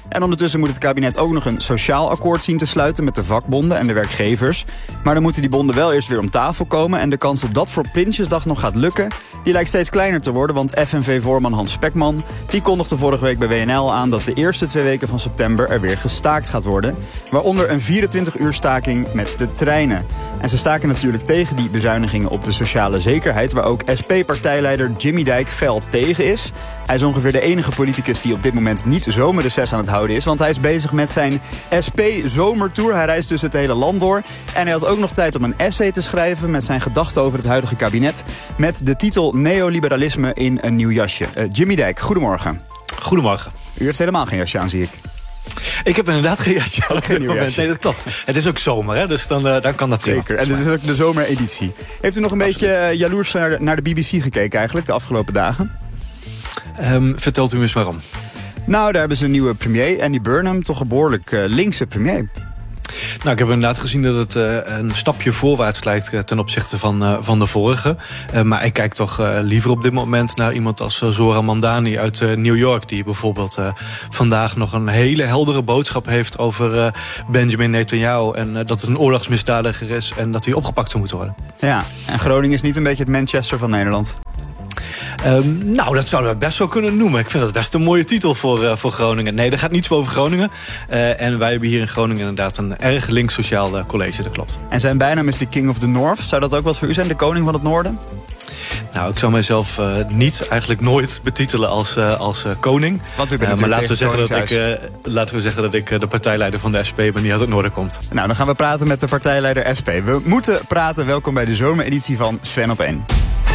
En ondertussen moet het kabinet ook nog een sociaal akkoord zien te sluiten met de vakbonden en de werkgevers. Maar dan moeten die bonden wel eerst weer om tafel komen. En de kans dat dat voor Prinsjesdag nog gaat lukken, die lijkt steeds kleiner te worden. Want F N V-voorman Hans Spekman die kondigde vorige week bij W N L aan dat de eerste twee weken van september er weer gestaakt gaat worden. Waaronder een vierentwintig uur staking met de treinen. En ze staken natuurlijk tegen die bezuinigingen op de sociale zekerheid, waar ook S P-partijleider Jimmy Dijk fel op tegen is. Hij is ongeveer de enige politicus die op dit moment niet zomerreces aan het houden is, want hij is bezig met zijn S P-zomertour. Hij reist dus het hele land door. En hij had ook nog tijd om een essay te schrijven met zijn gedachten over het huidige kabinet, met de titel Neoliberalisme in een nieuw jasje. Uh, Jimmy Dijk, goedemorgen. Goedemorgen. U heeft helemaal geen jasje aan, zie ik. Ik heb inderdaad geen jasje aan op dit moment. Jasje. Nee, dat klopt. Het is ook zomer, hè? Dus dan, uh, dan kan dat zeker. En dit is ook de zomereditie. Heeft u nog een Absoluut. beetje uh, jaloers naar de, naar de B B C gekeken eigenlijk de afgelopen dagen? Um, vertelt u me eens waarom. Nou, daar hebben ze een nieuwe premier, Andy Burnham, toch een behoorlijk uh, linkse premier. Nou, ik heb inderdaad gezien dat het uh, een stapje voorwaarts lijkt uh, ten opzichte van, uh, van de vorige. Uh, maar ik kijk toch uh, liever op dit moment naar iemand als uh, Zohran Mamdani uit uh, New York, die bijvoorbeeld uh, vandaag nog een hele heldere boodschap heeft over uh, Benjamin Netanyahu. En uh, dat het een oorlogsmisdadiger is en dat hij opgepakt zou moeten worden. Ja, en Groningen is niet een beetje het Manchester van Nederland. Um, nou, dat zouden we best wel kunnen noemen. Ik vind dat best een mooie titel voor, uh, voor Groningen. Nee, er gaat niets over Groningen. Uh, en wij hebben hier in Groningen inderdaad een erg links sociaal uh, college, dat klopt. En zijn bijnaam is de King of the North. Zou dat ook wat voor u zijn, de koning van het noorden? Nou, ik zou mijzelf uh, niet, eigenlijk nooit betitelen als, uh, als uh, koning. Want u bent uh, maar laten we, zeggen dat ik, uh, laten we zeggen dat ik uh, de partijleider van de S P ben die uit het noorden komt. Nou, dan gaan we praten met de partijleider S P. We moeten praten. Welkom bij de zomereditie van Sven op één.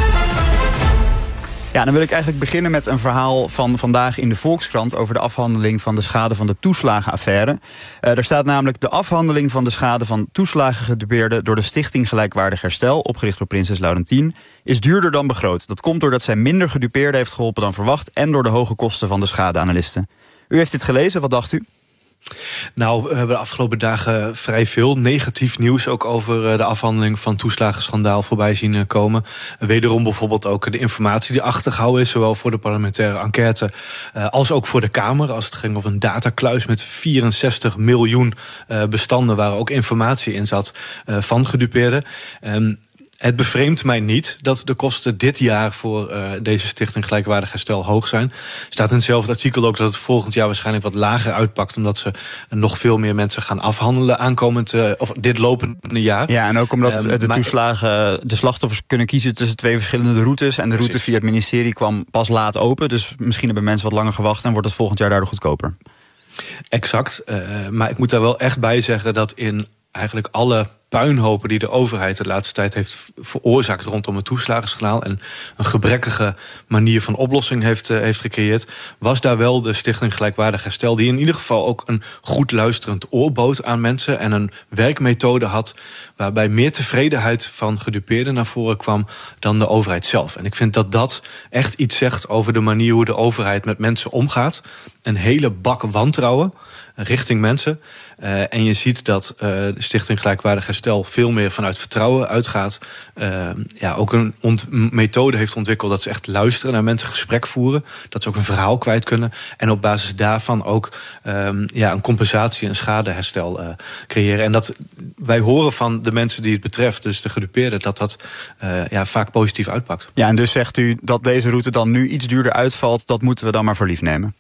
Ja, dan wil ik eigenlijk beginnen met een verhaal van vandaag in de Volkskrant over de afhandeling van de schade van de toeslagenaffaire. Uh, er staat namelijk: de afhandeling van de schade van toeslagengedupeerden door de Stichting Gelijkwaardig Herstel, opgericht door prinses Laurentien, is duurder dan begroot. Dat komt doordat zij minder gedupeerden heeft geholpen dan verwacht en door de hoge kosten van de schadeanalisten. U heeft dit gelezen, wat dacht u? Nou, we hebben de afgelopen dagen vrij veel negatief nieuws ook over de afhandeling van toeslagenschandaal voorbij zien komen. Wederom bijvoorbeeld ook de informatie die achtergehouden is, zowel voor de parlementaire enquête als ook voor de Kamer. Als het ging over een datakluis met vierenzestig miljoen bestanden waar ook informatie in zat van gedupeerden. Het bevreemdt mij niet dat de kosten dit jaar voor uh, deze Stichting Gelijkwaardig Herstel hoog zijn. Er staat in hetzelfde artikel ook dat het volgend jaar waarschijnlijk wat lager uitpakt, omdat ze nog veel meer mensen gaan afhandelen aankomend, uh, of dit lopende jaar. Ja, en ook omdat um, de maar, toeslagen, de slachtoffers kunnen kiezen tussen twee verschillende routes. En de route via het ministerie kwam pas laat open. Dus misschien hebben mensen wat langer gewacht en wordt het volgend jaar daardoor goedkoper. Exact. Uh, maar ik moet daar wel echt bij zeggen dat in eigenlijk alle puinhopen die de overheid de laatste tijd heeft veroorzaakt rondom het toeslagenschandaal en een gebrekkige manier van oplossing heeft, uh, heeft gecreëerd, was daar wel de Stichting Gelijkwaardig Herstel, die in ieder geval ook een goed luisterend oor bood aan mensen en een werkmethode had waarbij meer tevredenheid van gedupeerden naar voren kwam dan de overheid zelf. En ik vind dat dat echt iets zegt over de manier hoe de overheid met mensen omgaat. Een hele bak wantrouwen richting mensen. Uh, en je ziet dat uh, de Stichting Gelijkwaardig Herstel veel meer vanuit vertrouwen uitgaat. Uh, ja, ook een ont- methode heeft ontwikkeld dat ze echt luisteren naar mensen, gesprek voeren. Dat ze ook een verhaal kwijt kunnen. En op basis daarvan ook um, ja, een compensatie en schadeherstel uh, creëren. En dat wij horen van de mensen die het betreft, dus de gedupeerden, dat dat uh, ja, vaak positief uitpakt. Ja, en dus zegt u dat deze route dan nu iets duurder uitvalt, dat moeten we dan maar voor lief nemen?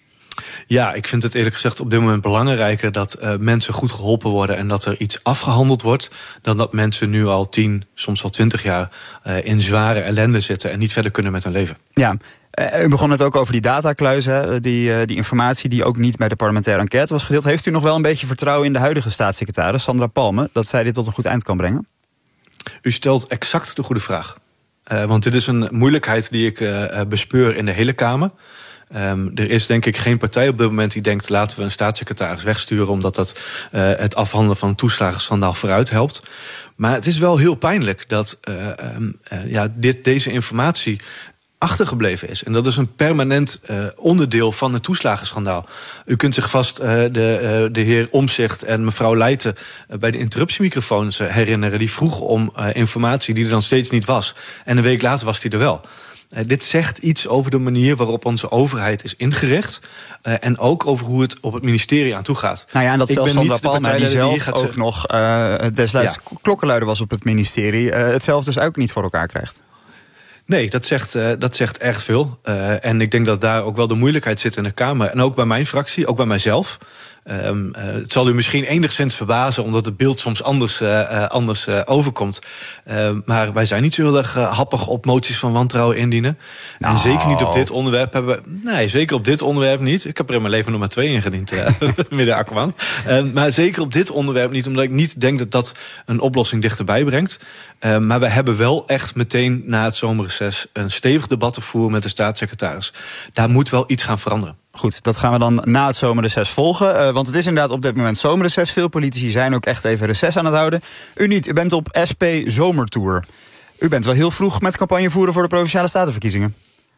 Ja, ik vind het eerlijk gezegd op dit moment belangrijker dat uh, mensen goed geholpen worden en dat er iets afgehandeld wordt, dan dat mensen nu al tien, soms wel twintig jaar uh, in zware ellende zitten en niet verder kunnen met hun leven. Ja, uh, u begon net ook over die datakluis, hè? Die, uh, die informatie die ook niet bij de parlementaire enquête was gedeeld. Heeft u nog wel een beetje vertrouwen in de huidige staatssecretaris, Sandra Palme, dat zij dit tot een goed eind kan brengen? U stelt exact de goede vraag. Uh, want dit is een moeilijkheid die ik uh, bespeur in de hele Kamer. Um, er is denk ik geen partij op dit moment die denkt, laten we een staatssecretaris wegsturen omdat dat uh, het afhandelen van een toeslagenschandaal vooruit helpt. Maar het is wel heel pijnlijk dat uh, um, uh, ja, dit, deze informatie achtergebleven is. En dat is een permanent uh, onderdeel van het toeslagenschandaal. U kunt zich vast uh, de, uh, de heer Omtzigt en mevrouw Leijten uh, bij de interruptiemicrofoons uh, herinneren. Die vroegen om uh, informatie die er dan steeds niet was. En een week later was die er wel. Uh, dit zegt iets over de manier waarop onze overheid is ingericht. Uh, en ook over hoe het op het ministerie aan toe gaat. Nou ja, en dat Ik zelfs ben Sandra niet de Palmer, die zelf die gaat ook zeggen- nog uh, destijds Ja. klokkenluider was op het ministerie, uh, het zelf dus ook niet voor elkaar krijgt. Nee, dat zegt, uh, dat zegt echt veel. Uh, en ik denk dat daar ook wel de moeilijkheid zit in de Kamer. En ook bij mijn fractie, ook bij mijzelf. Um, uh, het zal u misschien enigszins verbazen, omdat het beeld soms anders, uh, uh, anders uh, overkomt. Uh, maar wij zijn niet zo heel erg uh, happig op moties van wantrouwen indienen. Nou. En zeker niet op dit onderwerp hebben we... Nee, zeker op dit onderwerp niet. Ik heb er in mijn leven nog maar twee ingediend, uh, midden Akkerman. Uh, maar zeker op dit onderwerp niet, omdat ik niet denk dat dat een oplossing dichterbij brengt. Uh, maar we hebben wel echt meteen na het zomerreces een stevig debat te voeren met de staatssecretaris. Daar moet wel iets gaan veranderen. Goed, dat gaan we dan na het zomerreces volgen. Uh, want het is inderdaad op dit moment zomerreces. Veel politici zijn ook echt even reces aan het houden. U niet, u bent op S P Zomertour. U bent wel heel vroeg met campagne voeren voor de Provinciale Statenverkiezingen.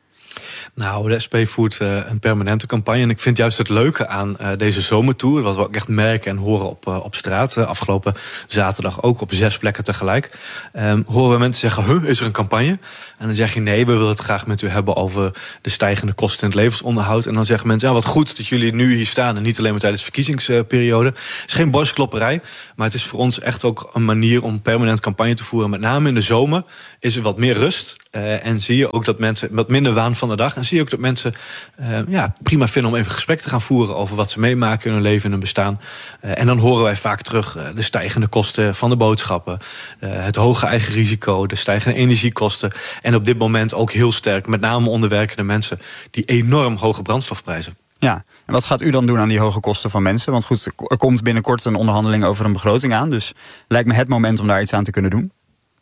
Nou, de S P voert uh, een permanente campagne. En ik vind juist het leuke aan uh, deze zomertour, wat we ook echt merken en horen op, uh, op straat. Uh, afgelopen zaterdag ook op zes plekken tegelijk. Um, horen we mensen zeggen, huh, is er een campagne? En dan zeg je, nee, we willen het graag met u hebben over de stijgende kosten in het levensonderhoud. En dan zeggen mensen, ja, wat goed dat jullie nu hier staan en niet alleen maar tijdens de verkiezingsperiode. Het is geen borstklopperij, maar het is voor ons echt ook een manier om permanent campagne te voeren. Met name in de zomer is er wat meer rust. Uh, en zie je ook dat mensen wat minder waan van de dag. En zie je ook dat mensen uh, ja, prima vinden om even gesprek te gaan voeren over wat ze meemaken in hun leven en hun bestaan. Uh, en dan horen wij vaak terug uh, de stijgende kosten van de boodschappen, uh, het hoge eigen risico, de stijgende energiekosten. En op dit moment ook heel sterk, met name onder werkende mensen, die enorm hoge brandstofprijzen. Ja, en wat gaat u dan doen aan die hoge kosten van mensen? Want goed, er komt binnenkort een onderhandeling over een begroting aan. Dus lijkt me het moment om daar iets aan te kunnen doen.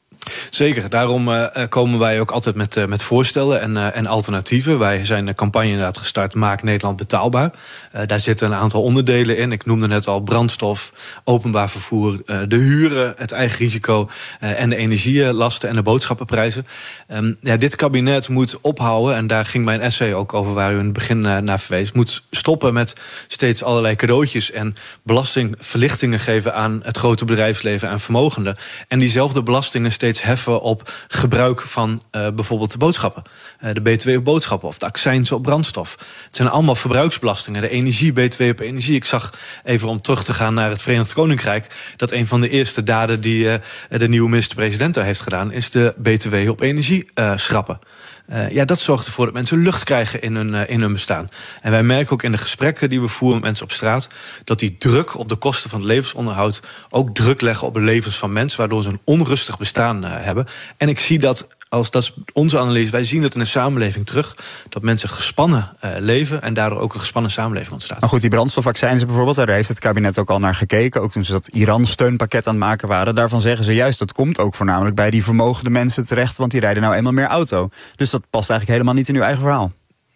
Zeker, daarom uh, komen wij ook altijd met, uh, met voorstellen en, uh, en alternatieven. Wij zijn een campagne inderdaad gestart, Maak Nederland betaalbaar. Uh, daar zitten een aantal onderdelen in. Ik noemde net al brandstof, openbaar vervoer, uh, de huren, het eigen risico uh, en de energielasten en de boodschappenprijzen. Um, ja, dit kabinet moet ophouden, en daar ging mijn essay ook over waar u in het begin uh, naar verwees, moet stoppen met steeds allerlei cadeautjes en belastingverlichtingen geven aan het grote bedrijfsleven en vermogenden. En diezelfde belastingen steeds heffen op gebruik van uh, bijvoorbeeld de boodschappen. Uh, de B T W op boodschappen of de accijnzen op brandstof. Het zijn allemaal verbruiksbelastingen. De energie, B T W op energie. Ik zag, even om terug te gaan naar het Verenigd Koninkrijk, dat een van de eerste daden die uh, de nieuwe minister-president daar heeft gedaan, is de B T W op energie uh, schrappen. Uh, ja, dat zorgt ervoor dat mensen lucht krijgen in hun, uh, in hun bestaan. En wij merken ook in de gesprekken die we voeren met mensen op straat, dat die druk op de kosten van het levensonderhoud ook druk leggen op de levens van mensen, waardoor ze een onrustig bestaan uh, hebben. En ik zie dat, als dat is onze analyse, wij zien dat in de samenleving terug, dat mensen gespannen uh, leven en daardoor ook een gespannen samenleving ontstaat. Maar goed, die brandstofaccijnzen bijvoorbeeld, daar heeft het kabinet ook al naar gekeken. Ook toen ze dat Iran-steunpakket aan het maken waren. Daarvan zeggen ze juist, dat komt ook voornamelijk bij die vermogende mensen terecht, want die rijden nou eenmaal meer auto. Dus dat past eigenlijk helemaal niet in uw eigen verhaal.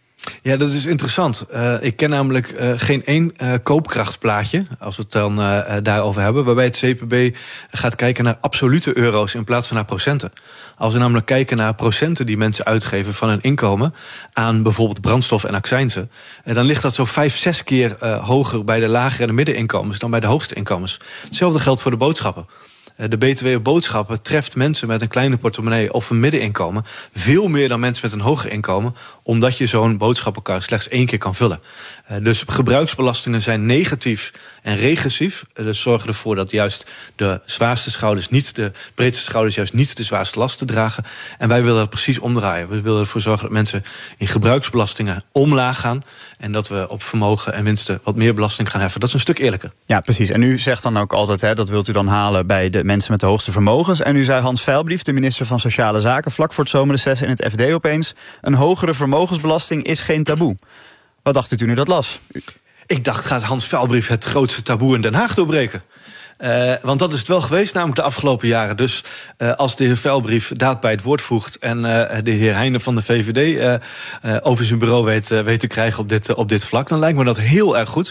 Ja, dat is interessant. Uh, ik ken namelijk uh, geen één uh, koopkrachtplaatje, als we het dan uh, daarover hebben, waarbij het C P B gaat kijken naar absolute euro's in plaats van naar procenten. Als we namelijk kijken naar procenten die mensen uitgeven van hun inkomen aan bijvoorbeeld brandstof en accijnzen, uh, dan ligt dat zo vijf, zes keer uh, hoger bij de lagere en de middeninkomens dan bij de hoogste inkomens. Hetzelfde geldt voor de boodschappen. De B T W op boodschappen treft mensen met een kleine portemonnee of een middeninkomen veel meer dan mensen met een hoger inkomen, omdat je zo'n boodschappenkar slechts één keer kan vullen. Dus gebruiksbelastingen zijn negatief en regressief. Dus zorgen ervoor dat juist de zwaarste schouders niet, de breedste schouders juist niet de zwaarste lasten dragen. En wij willen dat precies omdraaien. We willen ervoor zorgen dat mensen in gebruiksbelastingen omlaag gaan en dat we op vermogen en winsten wat meer belasting gaan heffen. Dat is een stuk eerlijker. Ja, precies. En u zegt dan ook altijd, hè, dat wilt u dan halen bij de mensen met de hoogste vermogens. En u zei Hans Veilbrief, de minister van Sociale Zaken, vlak voor het zomerreces in het F D opeens, een hogere vermogensbelasting is geen taboe. Wat dacht u toen u dat las? Ik dacht, gaat Hans Veilbrief het grootste taboe in Den Haag doorbreken? Uh, want dat is het wel geweest, namelijk de afgelopen jaren. Dus uh, als de heer Veilbrief daad bij het woord voegt en uh, de heer Heijnen van de V V D uh, uh, over zijn bureau weet, uh, weet te krijgen op dit, uh, op dit vlak, dan lijkt me dat heel erg goed.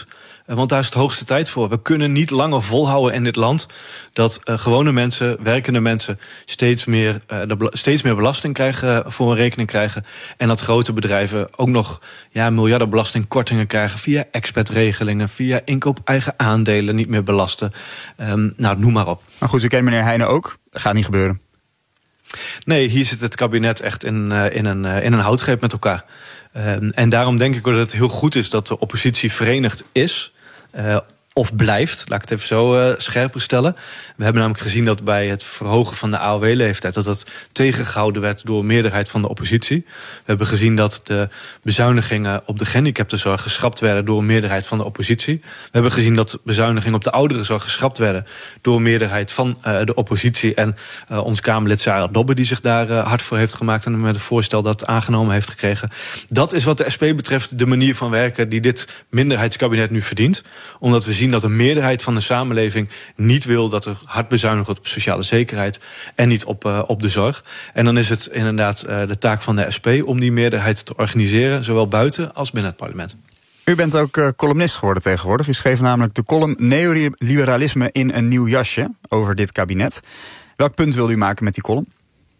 Want daar is het hoogste tijd voor. We kunnen niet langer volhouden in dit land dat uh, gewone mensen, werkende mensen, steeds meer, uh, de, steeds meer belasting krijgen, voor hun rekening krijgen. En dat grote bedrijven ook nog ja, miljarden belastingkortingen krijgen via expertregelingen, via inkoop eigen aandelen niet meer belasten. Um, nou, noem maar op. Maar goed, u kent meneer Heijnen ook. Dat gaat niet gebeuren. Nee, hier zit het kabinet echt in, uh, in, een, uh, in een houtgreep met elkaar. Um, en daarom denk ik ook dat het heel goed is dat de oppositie verenigd is. Uh, of blijft, laat ik het even zo uh, scherper stellen. We hebben namelijk gezien dat bij het verhogen van de A O W-leeftijd... dat dat tegengehouden werd door een meerderheid van de oppositie. We hebben gezien dat de bezuinigingen op de gehandicaptenzorg geschrapt werden door een meerderheid van de oppositie. We hebben gezien dat bezuinigingen op de ouderenzorg geschrapt werden door een meerderheid van uh, de oppositie. En uh, ons Kamerlid Sarah Dobbe die zich daar uh, hard voor heeft gemaakt en met een voorstel dat aangenomen heeft gekregen. Dat is wat de S P betreft de manier van werken die dit minderheidskabinet nu verdient. Omdat we zien dat een meerderheid van de samenleving niet wil dat er hard bezuinigd wordt op sociale zekerheid en niet op, uh, op de zorg. En dan is het inderdaad uh, de taak van de S P om die meerderheid te organiseren, zowel buiten als binnen het parlement. U bent ook uh, columnist geworden tegenwoordig. U schreef namelijk de column Neoliberalisme in een nieuw jasje over dit kabinet. Welk punt wilde u maken met die column?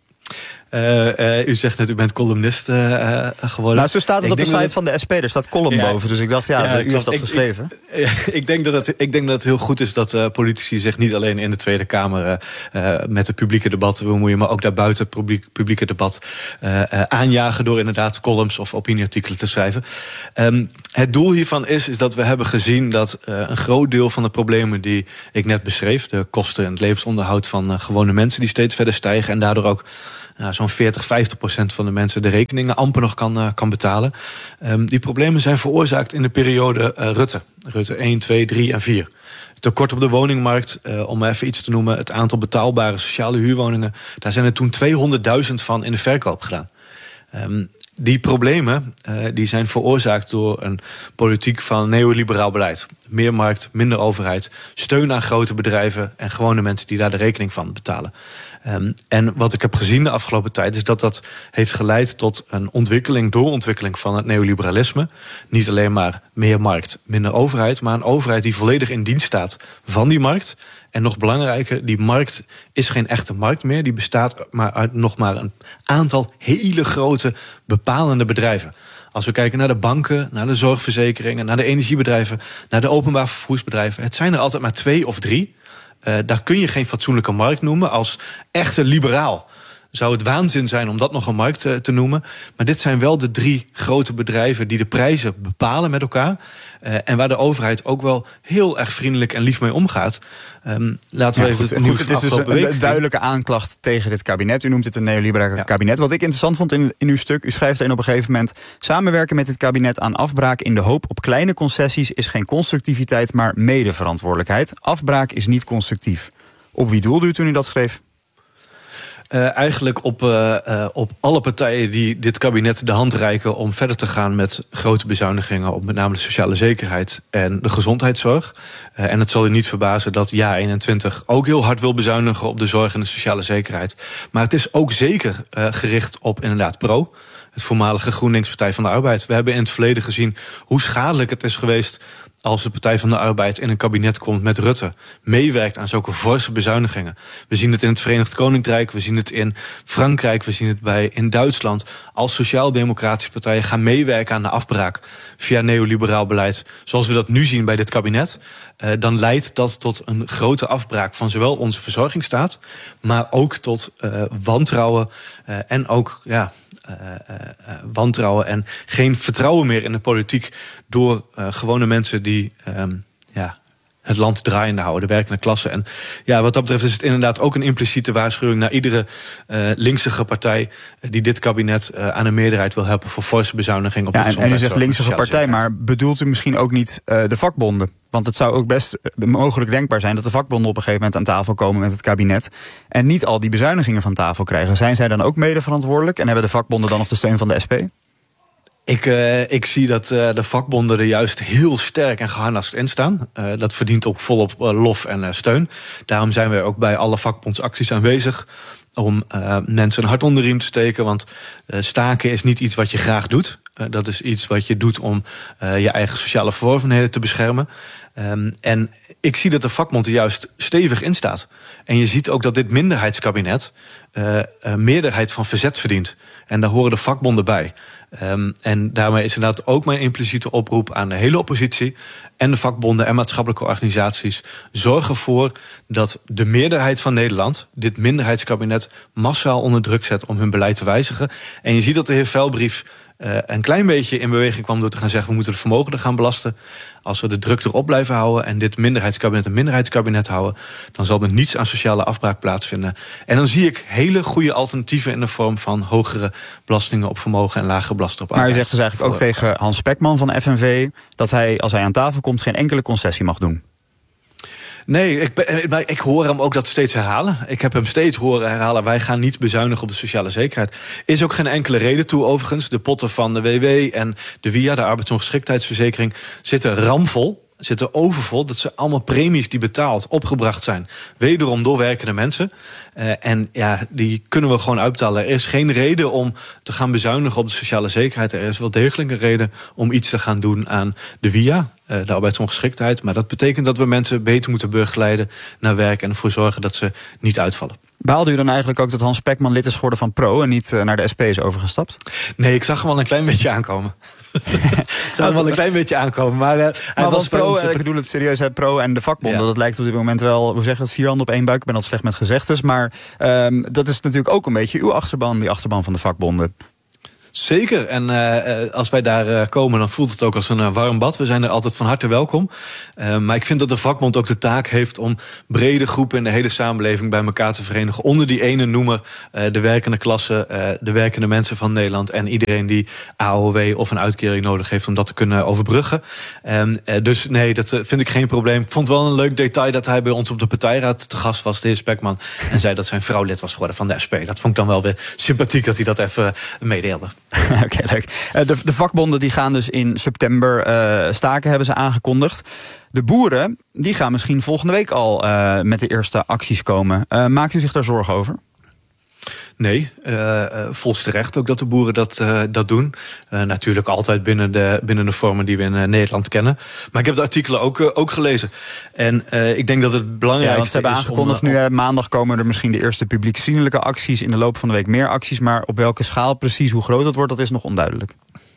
Uh, uh, u zegt net, u bent columnist uh, uh, geworden. Nou, zo staat het ik op de site het... van de S P. Er staat column ja, boven. Dus ik dacht, ja, ja u heeft dat ik, geschreven. Ik, ik, denk dat het, ik denk dat het heel goed is dat uh, politici zich niet alleen in de Tweede Kamer uh, met het publieke debat bemoeien, maar ook daarbuiten het publiek, publieke debat uh, uh, aanjagen door inderdaad columns of opinieartikelen te schrijven. Um, het doel hiervan is, is dat we hebben gezien dat uh, een groot deel van de problemen die ik net beschreef, de kosten en het levensonderhoud van uh, gewone mensen die steeds verder stijgen en daardoor ook Nou, zo'n veertig, vijftig procent van de mensen de rekeningen amper nog kan, uh, kan betalen. Um, die problemen zijn veroorzaakt in de periode uh, Rutte. Rutte één, twee, drie en vier. Tekort op de woningmarkt, uh, om even iets te noemen. Het aantal betaalbare sociale huurwoningen. Daar zijn er toen tweehonderdduizend van in de verkoop gedaan. Um, die problemen uh, die zijn veroorzaakt door een politiek van neoliberaal beleid. Meer markt, minder overheid, steun aan grote bedrijven en gewone mensen die daar de rekening van betalen. Um, en wat ik heb gezien de afgelopen tijd is dat dat heeft geleid tot een ontwikkeling, doorontwikkeling van het neoliberalisme. Niet alleen maar meer markt, minder overheid, maar een overheid die volledig in dienst staat van die markt. En nog belangrijker, die markt is geen echte markt meer. Die bestaat maar uit nog maar een aantal hele grote bepalende bedrijven. Als we kijken naar de banken, naar de zorgverzekeringen, naar de energiebedrijven, naar de openbaar vervoersbedrijven. Het zijn er altijd maar twee of drie. Uh, daar kun je geen fatsoenlijke markt noemen. Als echte liberaal zou het waanzin zijn om dat nog een markt uh, te noemen. Maar dit zijn wel de drie grote bedrijven die de prijzen bepalen met elkaar. Uh, en waar de overheid ook wel heel erg vriendelijk en lief mee omgaat. Um, laten we ja, even goed, het nieuws goed, het is dus een, een duidelijke aanklacht tegen dit kabinet. U noemt het een neoliberaal ja. kabinet. Wat ik interessant vond in, in uw stuk, u schrijft erin op een gegeven moment: samenwerken met dit kabinet aan afbraak in de hoop op kleine concessies is geen constructiviteit, maar medeverantwoordelijkheid. Afbraak is niet constructief. Op wie doelde u toen u dat schreef? Uh, eigenlijk op, uh, uh, op alle partijen die dit kabinet de hand reiken om verder te gaan met grote bezuinigingen op met name de sociale zekerheid en de gezondheidszorg. Uh, en het zal u niet verbazen dat Ja eenentwintig ook heel hard wil bezuinigen op de zorg en de sociale zekerheid. Maar het is ook zeker uh, gericht op inderdaad Pro, het voormalige GroenLinks Partij van de Arbeid. We hebben in het verleden gezien hoe schadelijk het is geweest als de Partij van de Arbeid in een kabinet komt met Rutte, meewerkt aan zulke forse bezuinigingen. We zien het in het Verenigd Koninkrijk, we zien het in Frankrijk, we zien het bij in Duitsland. Als sociaal-democratische partijen gaan meewerken aan de afbraak via neoliberaal beleid, zoals we dat nu zien bij dit kabinet, uh, dan leidt dat tot een grote afbraak van zowel onze verzorgingsstaat, maar ook tot uh, wantrouwen uh, en ook ja, Uh, uh, uh, wantrouwen en geen vertrouwen meer in de politiek door uh, gewone mensen die um, ja, het land draaiende houden, de werkende klasse. En ja, wat dat betreft is het inderdaad ook een impliciete waarschuwing naar iedere uh, linkse partij die dit kabinet uh, aan een meerderheid wil helpen voor forse bezuiniging op de gezondheidszorg. En u zegt linkse partij, maar bedoelt u misschien ook niet uh, de vakbonden? Want het zou ook best mogelijk denkbaar zijn dat de vakbonden op een gegeven moment aan tafel komen met het kabinet en niet al die bezuinigingen van tafel krijgen. Zijn zij dan ook mede verantwoordelijk en hebben de vakbonden dan nog de steun van de S P? Ik, uh, ik zie dat uh, de vakbonden er juist heel sterk en geharnast in staan. Uh, dat verdient ook volop uh, lof en uh, steun. Daarom zijn we ook bij alle vakbondsacties aanwezig. om uh, mensen een hart onder de riem te steken. Want uh, staken is niet iets wat je graag doet. Uh, dat is iets wat je doet om uh, je eigen sociale verworvenheden te beschermen. Um, en ik zie dat de vakbond er juist stevig in staat. En je ziet ook dat dit minderheidskabinet uh, een meerderheid van verzet verdient. En daar horen de vakbonden bij. Um, en daarmee is inderdaad ook mijn impliciete oproep aan de hele oppositie en de vakbonden en maatschappelijke organisaties. Zorg ervoor dat de meerderheid van Nederland dit minderheidskabinet massaal onder druk zet om hun beleid te wijzigen. En je ziet dat de heer Velbrief uh, een klein beetje in beweging kwam door te gaan zeggen we moeten de vermogenden gaan belasten. Als we de druk erop blijven houden en dit minderheidskabinet een minderheidskabinet houden, dan zal er niets aan sociale afbraak plaatsvinden. En dan zie ik hele goede alternatieven in de vorm van hogere belastingen op vermogen en lagere belastingen op arbeid. Maar u zegt dus eigenlijk ook tegen Hans Spekman van F N V dat hij, als hij aan tafel komt, geen enkele concessie mag doen. Nee, ik, ben, ik hoor hem ook dat steeds herhalen. Ik heb hem steeds horen herhalen, wij gaan niet bezuinigen op de sociale zekerheid. Is ook geen enkele reden toe overigens. De potten van de W W en de W I A, de arbeidsongeschiktheidsverzekering, zitten ramvol. Zitten overvol. Dat zijn allemaal premies die betaald, opgebracht zijn. Wederom door werkende mensen. Uh, en ja, die kunnen we gewoon uitbetalen. Er is geen reden om te gaan bezuinigen op de sociale zekerheid. Er is wel degelijk een reden om iets te gaan doen aan de W I A, uh, de arbeidsongeschiktheid. Maar dat betekent dat we mensen beter moeten begeleiden naar werk en ervoor zorgen dat ze niet uitvallen. Baalde u dan eigenlijk ook dat Hans Spekman lid is geworden van Pro en niet uh, naar de S P is overgestapt? Nee, ik zag hem al een klein beetje aankomen. Ik zag hem wel een klein beetje aankomen. Maar, uh, hij maar was Pro, ons... ik bedoel het serieus, hè, Pro en de vakbonden, ja. Dat lijkt op dit moment wel, hoe zeg je dat, vier handen op één buik. Ik ben dat slecht met gezegdes, maar um, dat is natuurlijk ook een beetje uw achterban, die achterban van de vakbonden. Zeker, en uh, als wij daar uh, komen, dan voelt het ook als een uh, warm bad. We zijn er altijd van harte welkom. Uh, maar ik vind dat de vakbond ook de taak heeft om brede groepen in de hele samenleving bij elkaar te verenigen. Onder die ene noemer, uh, de werkende klasse, uh, de werkende mensen van Nederland en iedereen die A O W of een uitkering nodig heeft om dat te kunnen overbruggen. Um, uh, dus nee, dat uh, vind ik geen probleem. Ik vond wel een leuk detail dat hij bij ons op de partijraad te gast was, de heer Spekman, en zei dat zijn vrouw lid was geworden van de S P. Dat vond ik dan wel weer sympathiek dat hij dat even meedeelde. Oké, okay, leuk. Uh, de, de vakbonden die gaan dus in september uh, staken, hebben ze aangekondigd. De boeren die gaan misschien volgende week al uh, met de eerste acties komen. Uh, maakt u zich daar zorgen over? Nee, uh, volgens terecht ook dat de boeren dat, uh, dat doen. Uh, natuurlijk altijd binnen de, binnen de vormen die we in uh, Nederland kennen. Maar ik heb de artikelen ook, uh, ook gelezen. En uh, ik denk dat het belangrijkste is... Ja, want ze hebben aangekondigd om, nu, uh, maandag komen er misschien de eerste publieksvriendelijke acties. In de loop van de week meer acties. Maar op welke schaal precies, hoe groot dat wordt, dat is nog onduidelijk.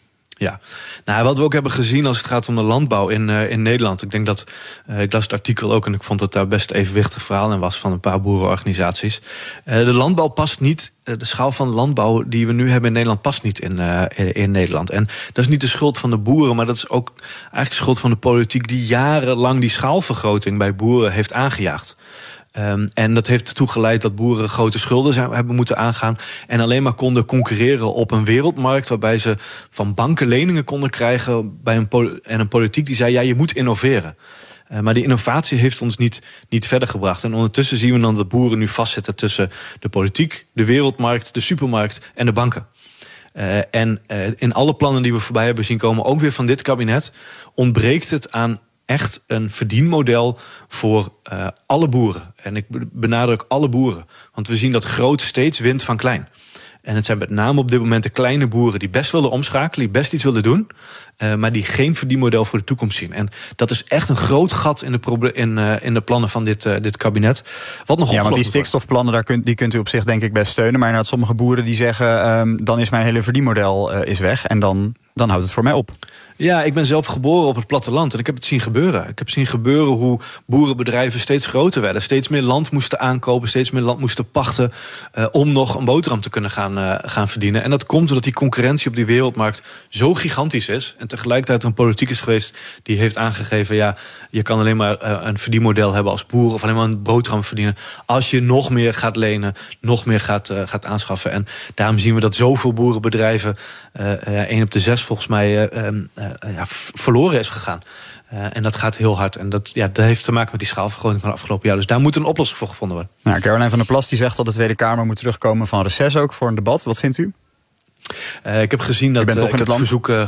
Ja, nou, wat we ook hebben gezien als het gaat om de landbouw in, uh, in Nederland. Ik denk dat, uh, ik las het artikel ook en ik vond dat daar best evenwichtig verhaal in was van een paar boerenorganisaties. Uh, de landbouw past niet, uh, de schaal van landbouw die we nu hebben in Nederland past niet in, uh, in, in Nederland. En dat is niet de schuld van de boeren, maar dat is ook eigenlijk de schuld van de politiek die jarenlang die schaalvergroting bij boeren heeft aangejaagd. Um, en dat heeft ertoe geleid dat boeren grote schulden zijn, hebben moeten aangaan en alleen maar konden concurreren op een wereldmarkt waarbij ze van banken leningen konden krijgen bij een pol- en een politiek die zei ja, je moet innoveren. Uh, maar die innovatie heeft ons niet, niet verder gebracht. En ondertussen zien we dan dat boeren nu vastzitten tussen de politiek, de wereldmarkt, de supermarkt en de banken. Uh, en uh, in alle plannen die we voorbij hebben zien komen, ook weer van dit kabinet, ontbreekt het aan echt een verdienmodel voor uh, alle boeren. En ik benadruk alle boeren. Want we zien dat groot steeds wint van klein. En het zijn met name op dit moment de kleine boeren die best willen omschakelen, die best iets willen doen, uh, maar die geen verdienmodel voor de toekomst zien. En dat is echt een groot gat in de, proble- in, uh, in de plannen van dit, uh, dit kabinet. Wat nog ja, want die stikstofplannen, daar kunt, die kunt u op zich denk ik best steunen. Maar inderdaad, sommige boeren die zeggen, um, dan is mijn hele verdienmodel uh, is weg. En dan, dan houdt het voor mij op. Ja, ik ben zelf geboren op het platteland en ik heb het zien gebeuren. Ik heb zien gebeuren hoe boerenbedrijven steeds groter werden. Steeds meer land moesten aankopen, steeds meer land moesten pachten uh, om nog een boterham te kunnen gaan, uh, gaan verdienen. En dat komt omdat die concurrentie op die wereldmarkt zo gigantisch is. En tegelijkertijd een politiek is geweest die heeft aangegeven, ja, je kan alleen maar uh, een verdienmodel hebben als boer of alleen maar een boterham verdienen als je nog meer gaat lenen, nog meer gaat, uh, gaat aanschaffen. En daarom zien we dat zoveel boerenbedrijven, uh, uh, één op de zes volgens mij, uh, um, uh, ja, verloren is gegaan. Uh, en dat gaat heel hard. En dat, ja, dat heeft te maken met die schaalvergroting van de afgelopen jaar. Dus daar moet een oplossing voor gevonden worden. Nou, Caroline van der Plas die zegt dat de Tweede Kamer moet terugkomen van reces ook voor een debat. Wat vindt u? Uh, ik heb gezien dat je bent toch uh, in het land? Verzoek, uh,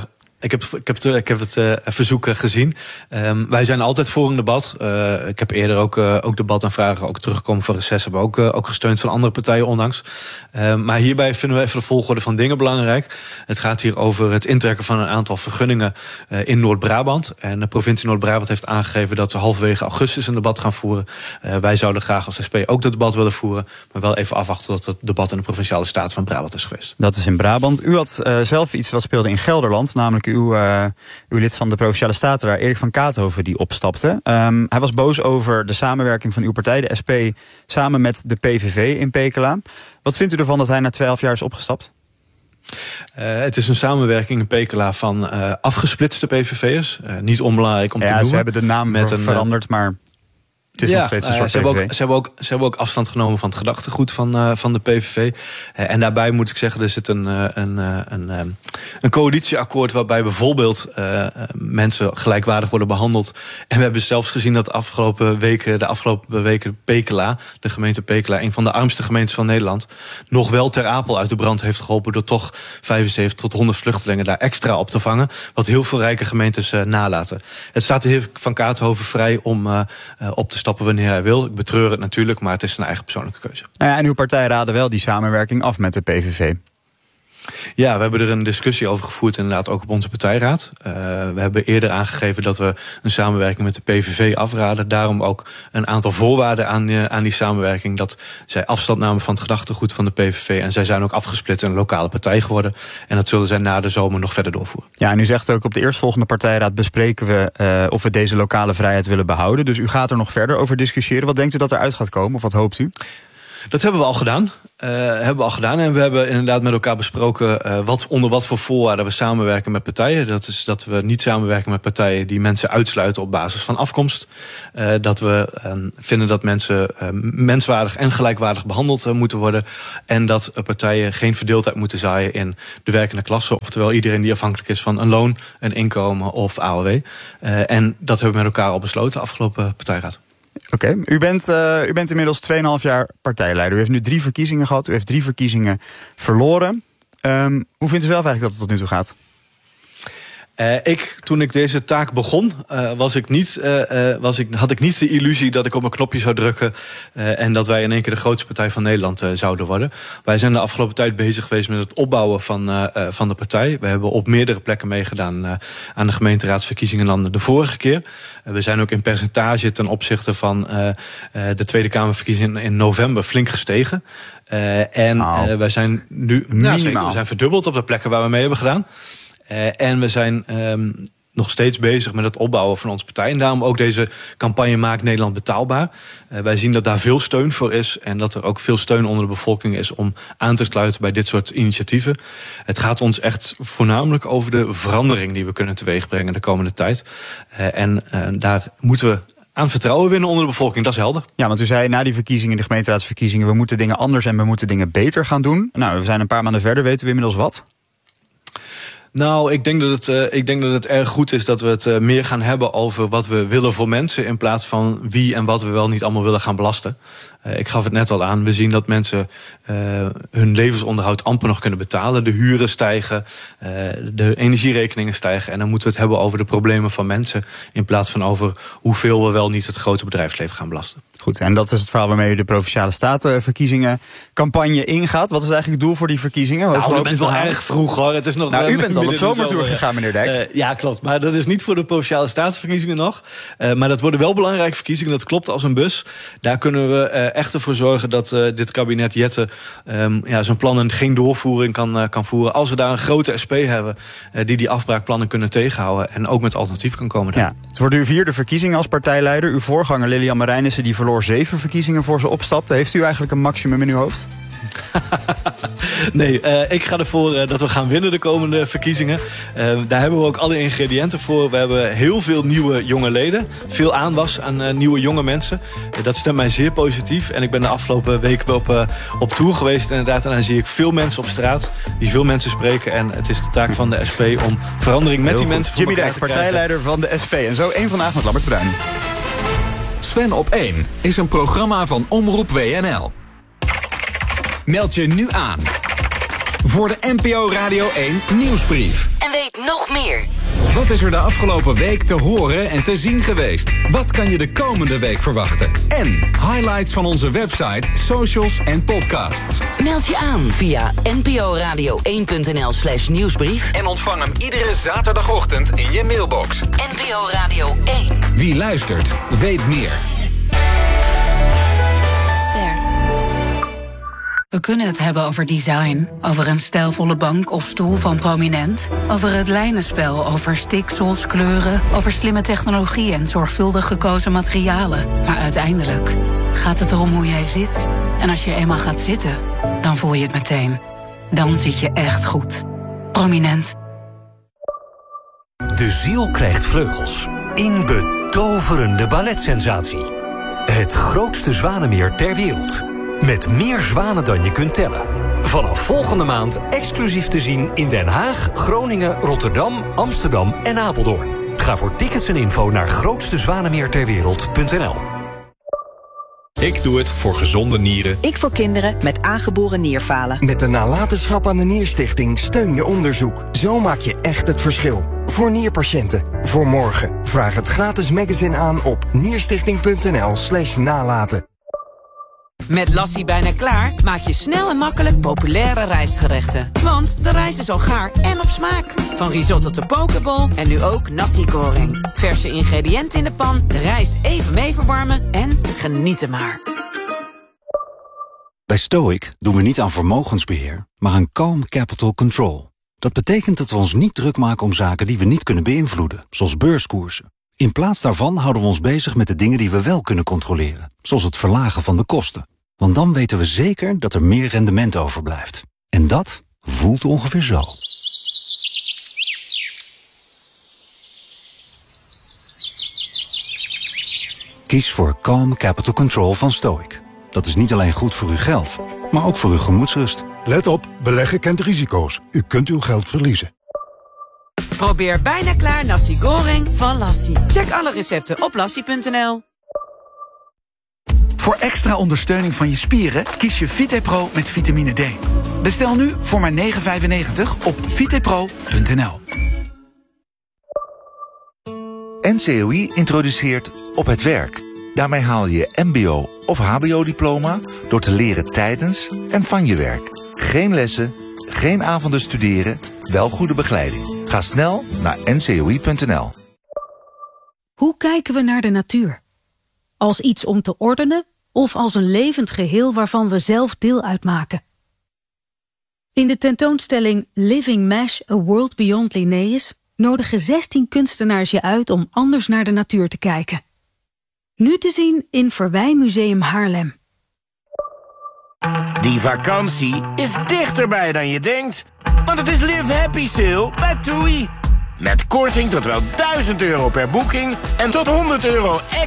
Ik heb, ik heb, ik heb het uh, verzoek uh, gezien. Um, wij zijn altijd voor een debat. Uh, ik heb eerder ook, uh, ook debat en vragen ook teruggekomen van reces. Hebben we ook, uh, ook gesteund van andere partijen ondanks. Uh, maar hierbij vinden we even de volgorde van dingen belangrijk. Het gaat hier over het intrekken van een aantal vergunningen uh, in Noord-Brabant. En de provincie Noord-Brabant heeft aangegeven dat ze halverwege augustus een debat gaan voeren. Uh, wij zouden graag als S P ook dat debat willen voeren. Maar wel even afwachten tot het debat in de Provinciale Staten van Brabant is geweest. Dat is in Brabant. U had uh, zelf iets wat speelde in Gelderland, namelijk uw, uh, uw lid van de Provinciale Staten daar, Erik van Kaathoven, die opstapte. Um, hij was boos over de samenwerking van uw partij, de S P, samen met de P V V in Pekela. Wat vindt u ervan dat hij na twaalf jaar is opgestapt? Uh, het is een samenwerking in Pekela van uh, afgesplitste P V V'ers. Uh, niet onbelangrijk om ja, te noemen. Ze hebben de naam met ver- een, veranderd, maar het is ja, nog steeds een uh, soort ze P V V. hebben, ook, ze, hebben ook, ze hebben ook afstand genomen van het gedachtegoed van, uh, van de P V V. Uh, en daarbij moet ik zeggen, er zit een, uh, een, uh, een, uh, een coalitieakkoord waarbij bijvoorbeeld uh, mensen gelijkwaardig worden behandeld. En we hebben zelfs gezien dat de afgelopen weken, de afgelopen weken Pekela, de gemeente Pekela, een van de armste gemeentes van Nederland, nog wel Ter Apel uit de brand heeft geholpen door toch vijfenzeventig tot honderd vluchtelingen daar extra op te vangen. Wat heel veel rijke gemeentes uh, nalaten. Het staat de heer Van Kaathoven vrij om uh, uh, op te stappen wanneer hij wil. Ik betreur het natuurlijk, maar het is een eigen persoonlijke keuze. Nou ja, en uw partij raadde wel die samenwerking af met de P V V. Ja, we hebben er een discussie over gevoerd, inderdaad ook op onze partijraad. Uh, we hebben eerder aangegeven dat we een samenwerking met de P V V afraden. Daarom ook een aantal voorwaarden aan die, aan die samenwerking. Dat zij afstand namen van het gedachtegoed van de P V V. En zij zijn ook afgesplitst in een lokale partij geworden. En dat zullen zij na de zomer nog verder doorvoeren. Ja, en u zegt ook op de eerstvolgende partijraad bespreken we uh, of we deze lokale vrijheid willen behouden. Dus u gaat er nog verder over discussiëren. Wat denkt u dat eruit gaat komen of wat hoopt u? Dat hebben we al gedaan. Uh, hebben we al gedaan. En we hebben inderdaad met elkaar besproken uh, wat, onder wat voor voorwaarden we samenwerken met partijen. Dat is dat we niet samenwerken met partijen die mensen uitsluiten op basis van afkomst. Uh, dat we uh, vinden dat mensen uh, menswaardig en gelijkwaardig behandeld uh, moeten worden. En dat uh, partijen geen verdeeldheid moeten zaaien in de werkende klasse. Oftewel iedereen die afhankelijk is van een loon, een inkomen of A O W. Uh, en dat hebben we met elkaar al besloten afgelopen partijraad. Oké, okay. u, bent, uh, u bent inmiddels twee komma vijf jaar partijleider. U heeft nu drie verkiezingen gehad. U heeft drie verkiezingen verloren. Um, hoe vindt u zelf eigenlijk dat het tot nu toe gaat? Uh, ik, toen ik deze taak begon, uh, was ik niet, uh, uh, was ik, had ik niet de illusie dat ik op een knopje zou drukken uh, en dat wij in één keer de grootste partij van Nederland uh, zouden worden. Wij zijn de afgelopen tijd bezig geweest met het opbouwen van, uh, uh, van de partij. We hebben op meerdere plekken meegedaan uh, aan de gemeenteraadsverkiezingen dan de vorige keer. Uh, we zijn ook in percentage ten opzichte van uh, uh, de Tweede Kamerverkiezingen in november flink gestegen. Uh, en oh. uh, wij zijn nu nou, zeker, we zijn verdubbeld op de plekken waar we mee hebben gedaan. Uh, en we zijn um, nog steeds bezig met het opbouwen van onze partij. En daarom ook deze campagne Maak Nederland betaalbaar. Uh, wij zien dat daar veel steun voor is. En dat er ook veel steun onder de bevolking is om aan te sluiten bij dit soort initiatieven. Het gaat ons echt voornamelijk over de verandering die we kunnen teweegbrengen de komende tijd. Uh, en uh, daar moeten we aan vertrouwen winnen onder de bevolking, dat is helder. Ja, want u zei na die verkiezingen, de gemeenteraadsverkiezingen, we moeten dingen anders en we moeten dingen beter gaan doen. Nou, we zijn een paar maanden verder, weten we inmiddels wat? Nou, ik denk dat het, uh, ik denk dat het erg goed is dat we het uh, meer gaan hebben over wat we willen voor mensen, in plaats van wie en wat we wel niet allemaal willen gaan belasten. Uh, ik gaf het net al aan, we zien dat mensen uh, hun levensonderhoud amper nog kunnen betalen. De huren stijgen, uh, de energierekeningen stijgen. En dan moeten we het hebben over de problemen van mensen, in plaats van over hoeveel we wel niet het grote bedrijfsleven gaan belasten. Goed, en dat is het verhaal waarmee u de Provinciale Statenverkiezingen campagne ingaat. Wat is eigenlijk het doel voor die verkiezingen? Nou, u bent wel erg vroeg hoor. Het is nog, nou, uh, u bent al op zomertour gegaan, meneer Dijk. Uh, ja, klopt. Maar dat is niet voor de Provinciale Statenverkiezingen nog. Uh, maar dat worden wel belangrijke verkiezingen. Dat klopt als een bus. Daar kunnen we uh, echt ervoor zorgen dat uh, dit kabinet Jette um, ja, zijn plannen geen doorvoering kan, uh, kan voeren. Als we daar een grote S P hebben uh, die die afbraakplannen kunnen tegenhouden en ook met alternatief kan komen. Ja, het wordt uw vierde verkiezing als partijleider. Uw voorganger Lilian Marijnissen die verloor zeven verkiezingen voor ze opstapte. Heeft u eigenlijk een maximum in uw hoofd? Nee, uh, ik ga ervoor uh, dat we gaan winnen de komende verkiezingen. Uh, daar hebben we ook alle ingrediënten voor. We hebben heel veel nieuwe jonge leden. Veel aanwas aan uh, nieuwe jonge mensen. Uh, dat stemt mij zeer positief. En ik ben de afgelopen weken op, uh, op tour geweest inderdaad. En dan zie ik veel mensen op straat die veel mensen spreken. En het is de taak van de S P om verandering met heel die goed. mensen Jimmy Dijk, partijleider van de S P. En zo één vandaag met Lambert Bruin. Sven op één is een programma van Omroep W N L. Meld je nu aan voor de N P O Radio één nieuwsbrief. En weet nog meer. Wat is er de afgelopen week te horen en te zien geweest? Wat kan je de komende week verwachten? En highlights van onze website, socials en podcasts. Meld je aan via nporadio één punt n l slash nieuwsbrief. En ontvang hem iedere zaterdagochtend in je mailbox. N P O Radio één. Wie luistert, weet meer. We kunnen het hebben over design, over een stijlvolle bank of stoel van Prominent, over het lijnenspel, over stiksels, kleuren, over slimme technologie en zorgvuldig gekozen materialen. Maar uiteindelijk gaat het erom hoe jij zit. En als je eenmaal gaat zitten, dan voel je het meteen. Dan zit je echt goed. Prominent. De ziel krijgt vleugels. In betoverende balletsensatie. Het grootste zwanenmeer ter wereld. Met meer zwanen dan je kunt tellen. Vanaf volgende maand exclusief te zien in Den Haag, Groningen, Rotterdam, Amsterdam en Apeldoorn. Ga voor tickets en info naar grootste zwanenmeer ter wereld punt n l. Ik doe het voor gezonde nieren. Ik voor kinderen met aangeboren nierfalen. Met de nalatenschap aan de Nierstichting steun je onderzoek. Zo maak je echt het verschil. Voor nierpatiënten. Voor morgen. Vraag het gratis magazine aan op nierstichting punt n l slash nalaten. Met Lassie bijna klaar maak je snel en makkelijk populaire rijstgerechten. Want de rijst is al gaar en op smaak. Van risotto tot pokeball en nu ook nasi goreng. Verse ingrediënten in de pan, de rijst even mee verwarmen en genieten maar. Bij Stoic doen we niet aan vermogensbeheer, maar aan calm capital control. Dat betekent dat we ons niet druk maken om zaken die we niet kunnen beïnvloeden, zoals beurskoersen. In plaats daarvan houden we ons bezig met de dingen die we wel kunnen controleren, zoals het verlagen van de kosten. Want dan weten we zeker dat er meer rendement overblijft. En dat voelt ongeveer zo. Kies voor Calm Capital Control van Stoic. Dat is niet alleen goed voor uw geld, maar ook voor uw gemoedsrust. Let op, beleggen kent risico's. U kunt uw geld verliezen. Probeer bijna klaar nasi goreng van Lassie. Check alle recepten op lassie punt n l. Voor extra ondersteuning van je spieren kies je VitePro met vitamine D. Bestel nu voor maar negen vijfennegentig op vitepro punt n l. N C O I introduceert Op het Werk. Daarmee haal je je mbo- of hbo-diploma door te leren tijdens en van je werk. Geen lessen, geen avonden studeren, wel goede begeleiding. Ga snel naar n c o i punt n l. Hoe kijken we naar de natuur? Als iets om te ordenen of als een levend geheel waarvan we zelf deel uitmaken? In de tentoonstelling Living Mesh, A World Beyond Linnaeus nodigen zestien kunstenaars je uit om anders naar de natuur te kijken. Nu te zien in Verwijmuseum Haarlem. Die vakantie is dichterbij dan je denkt. Want het is Live Happy Sale bij TUI. Met korting tot wel duizend euro per boeking en tot honderd euro extra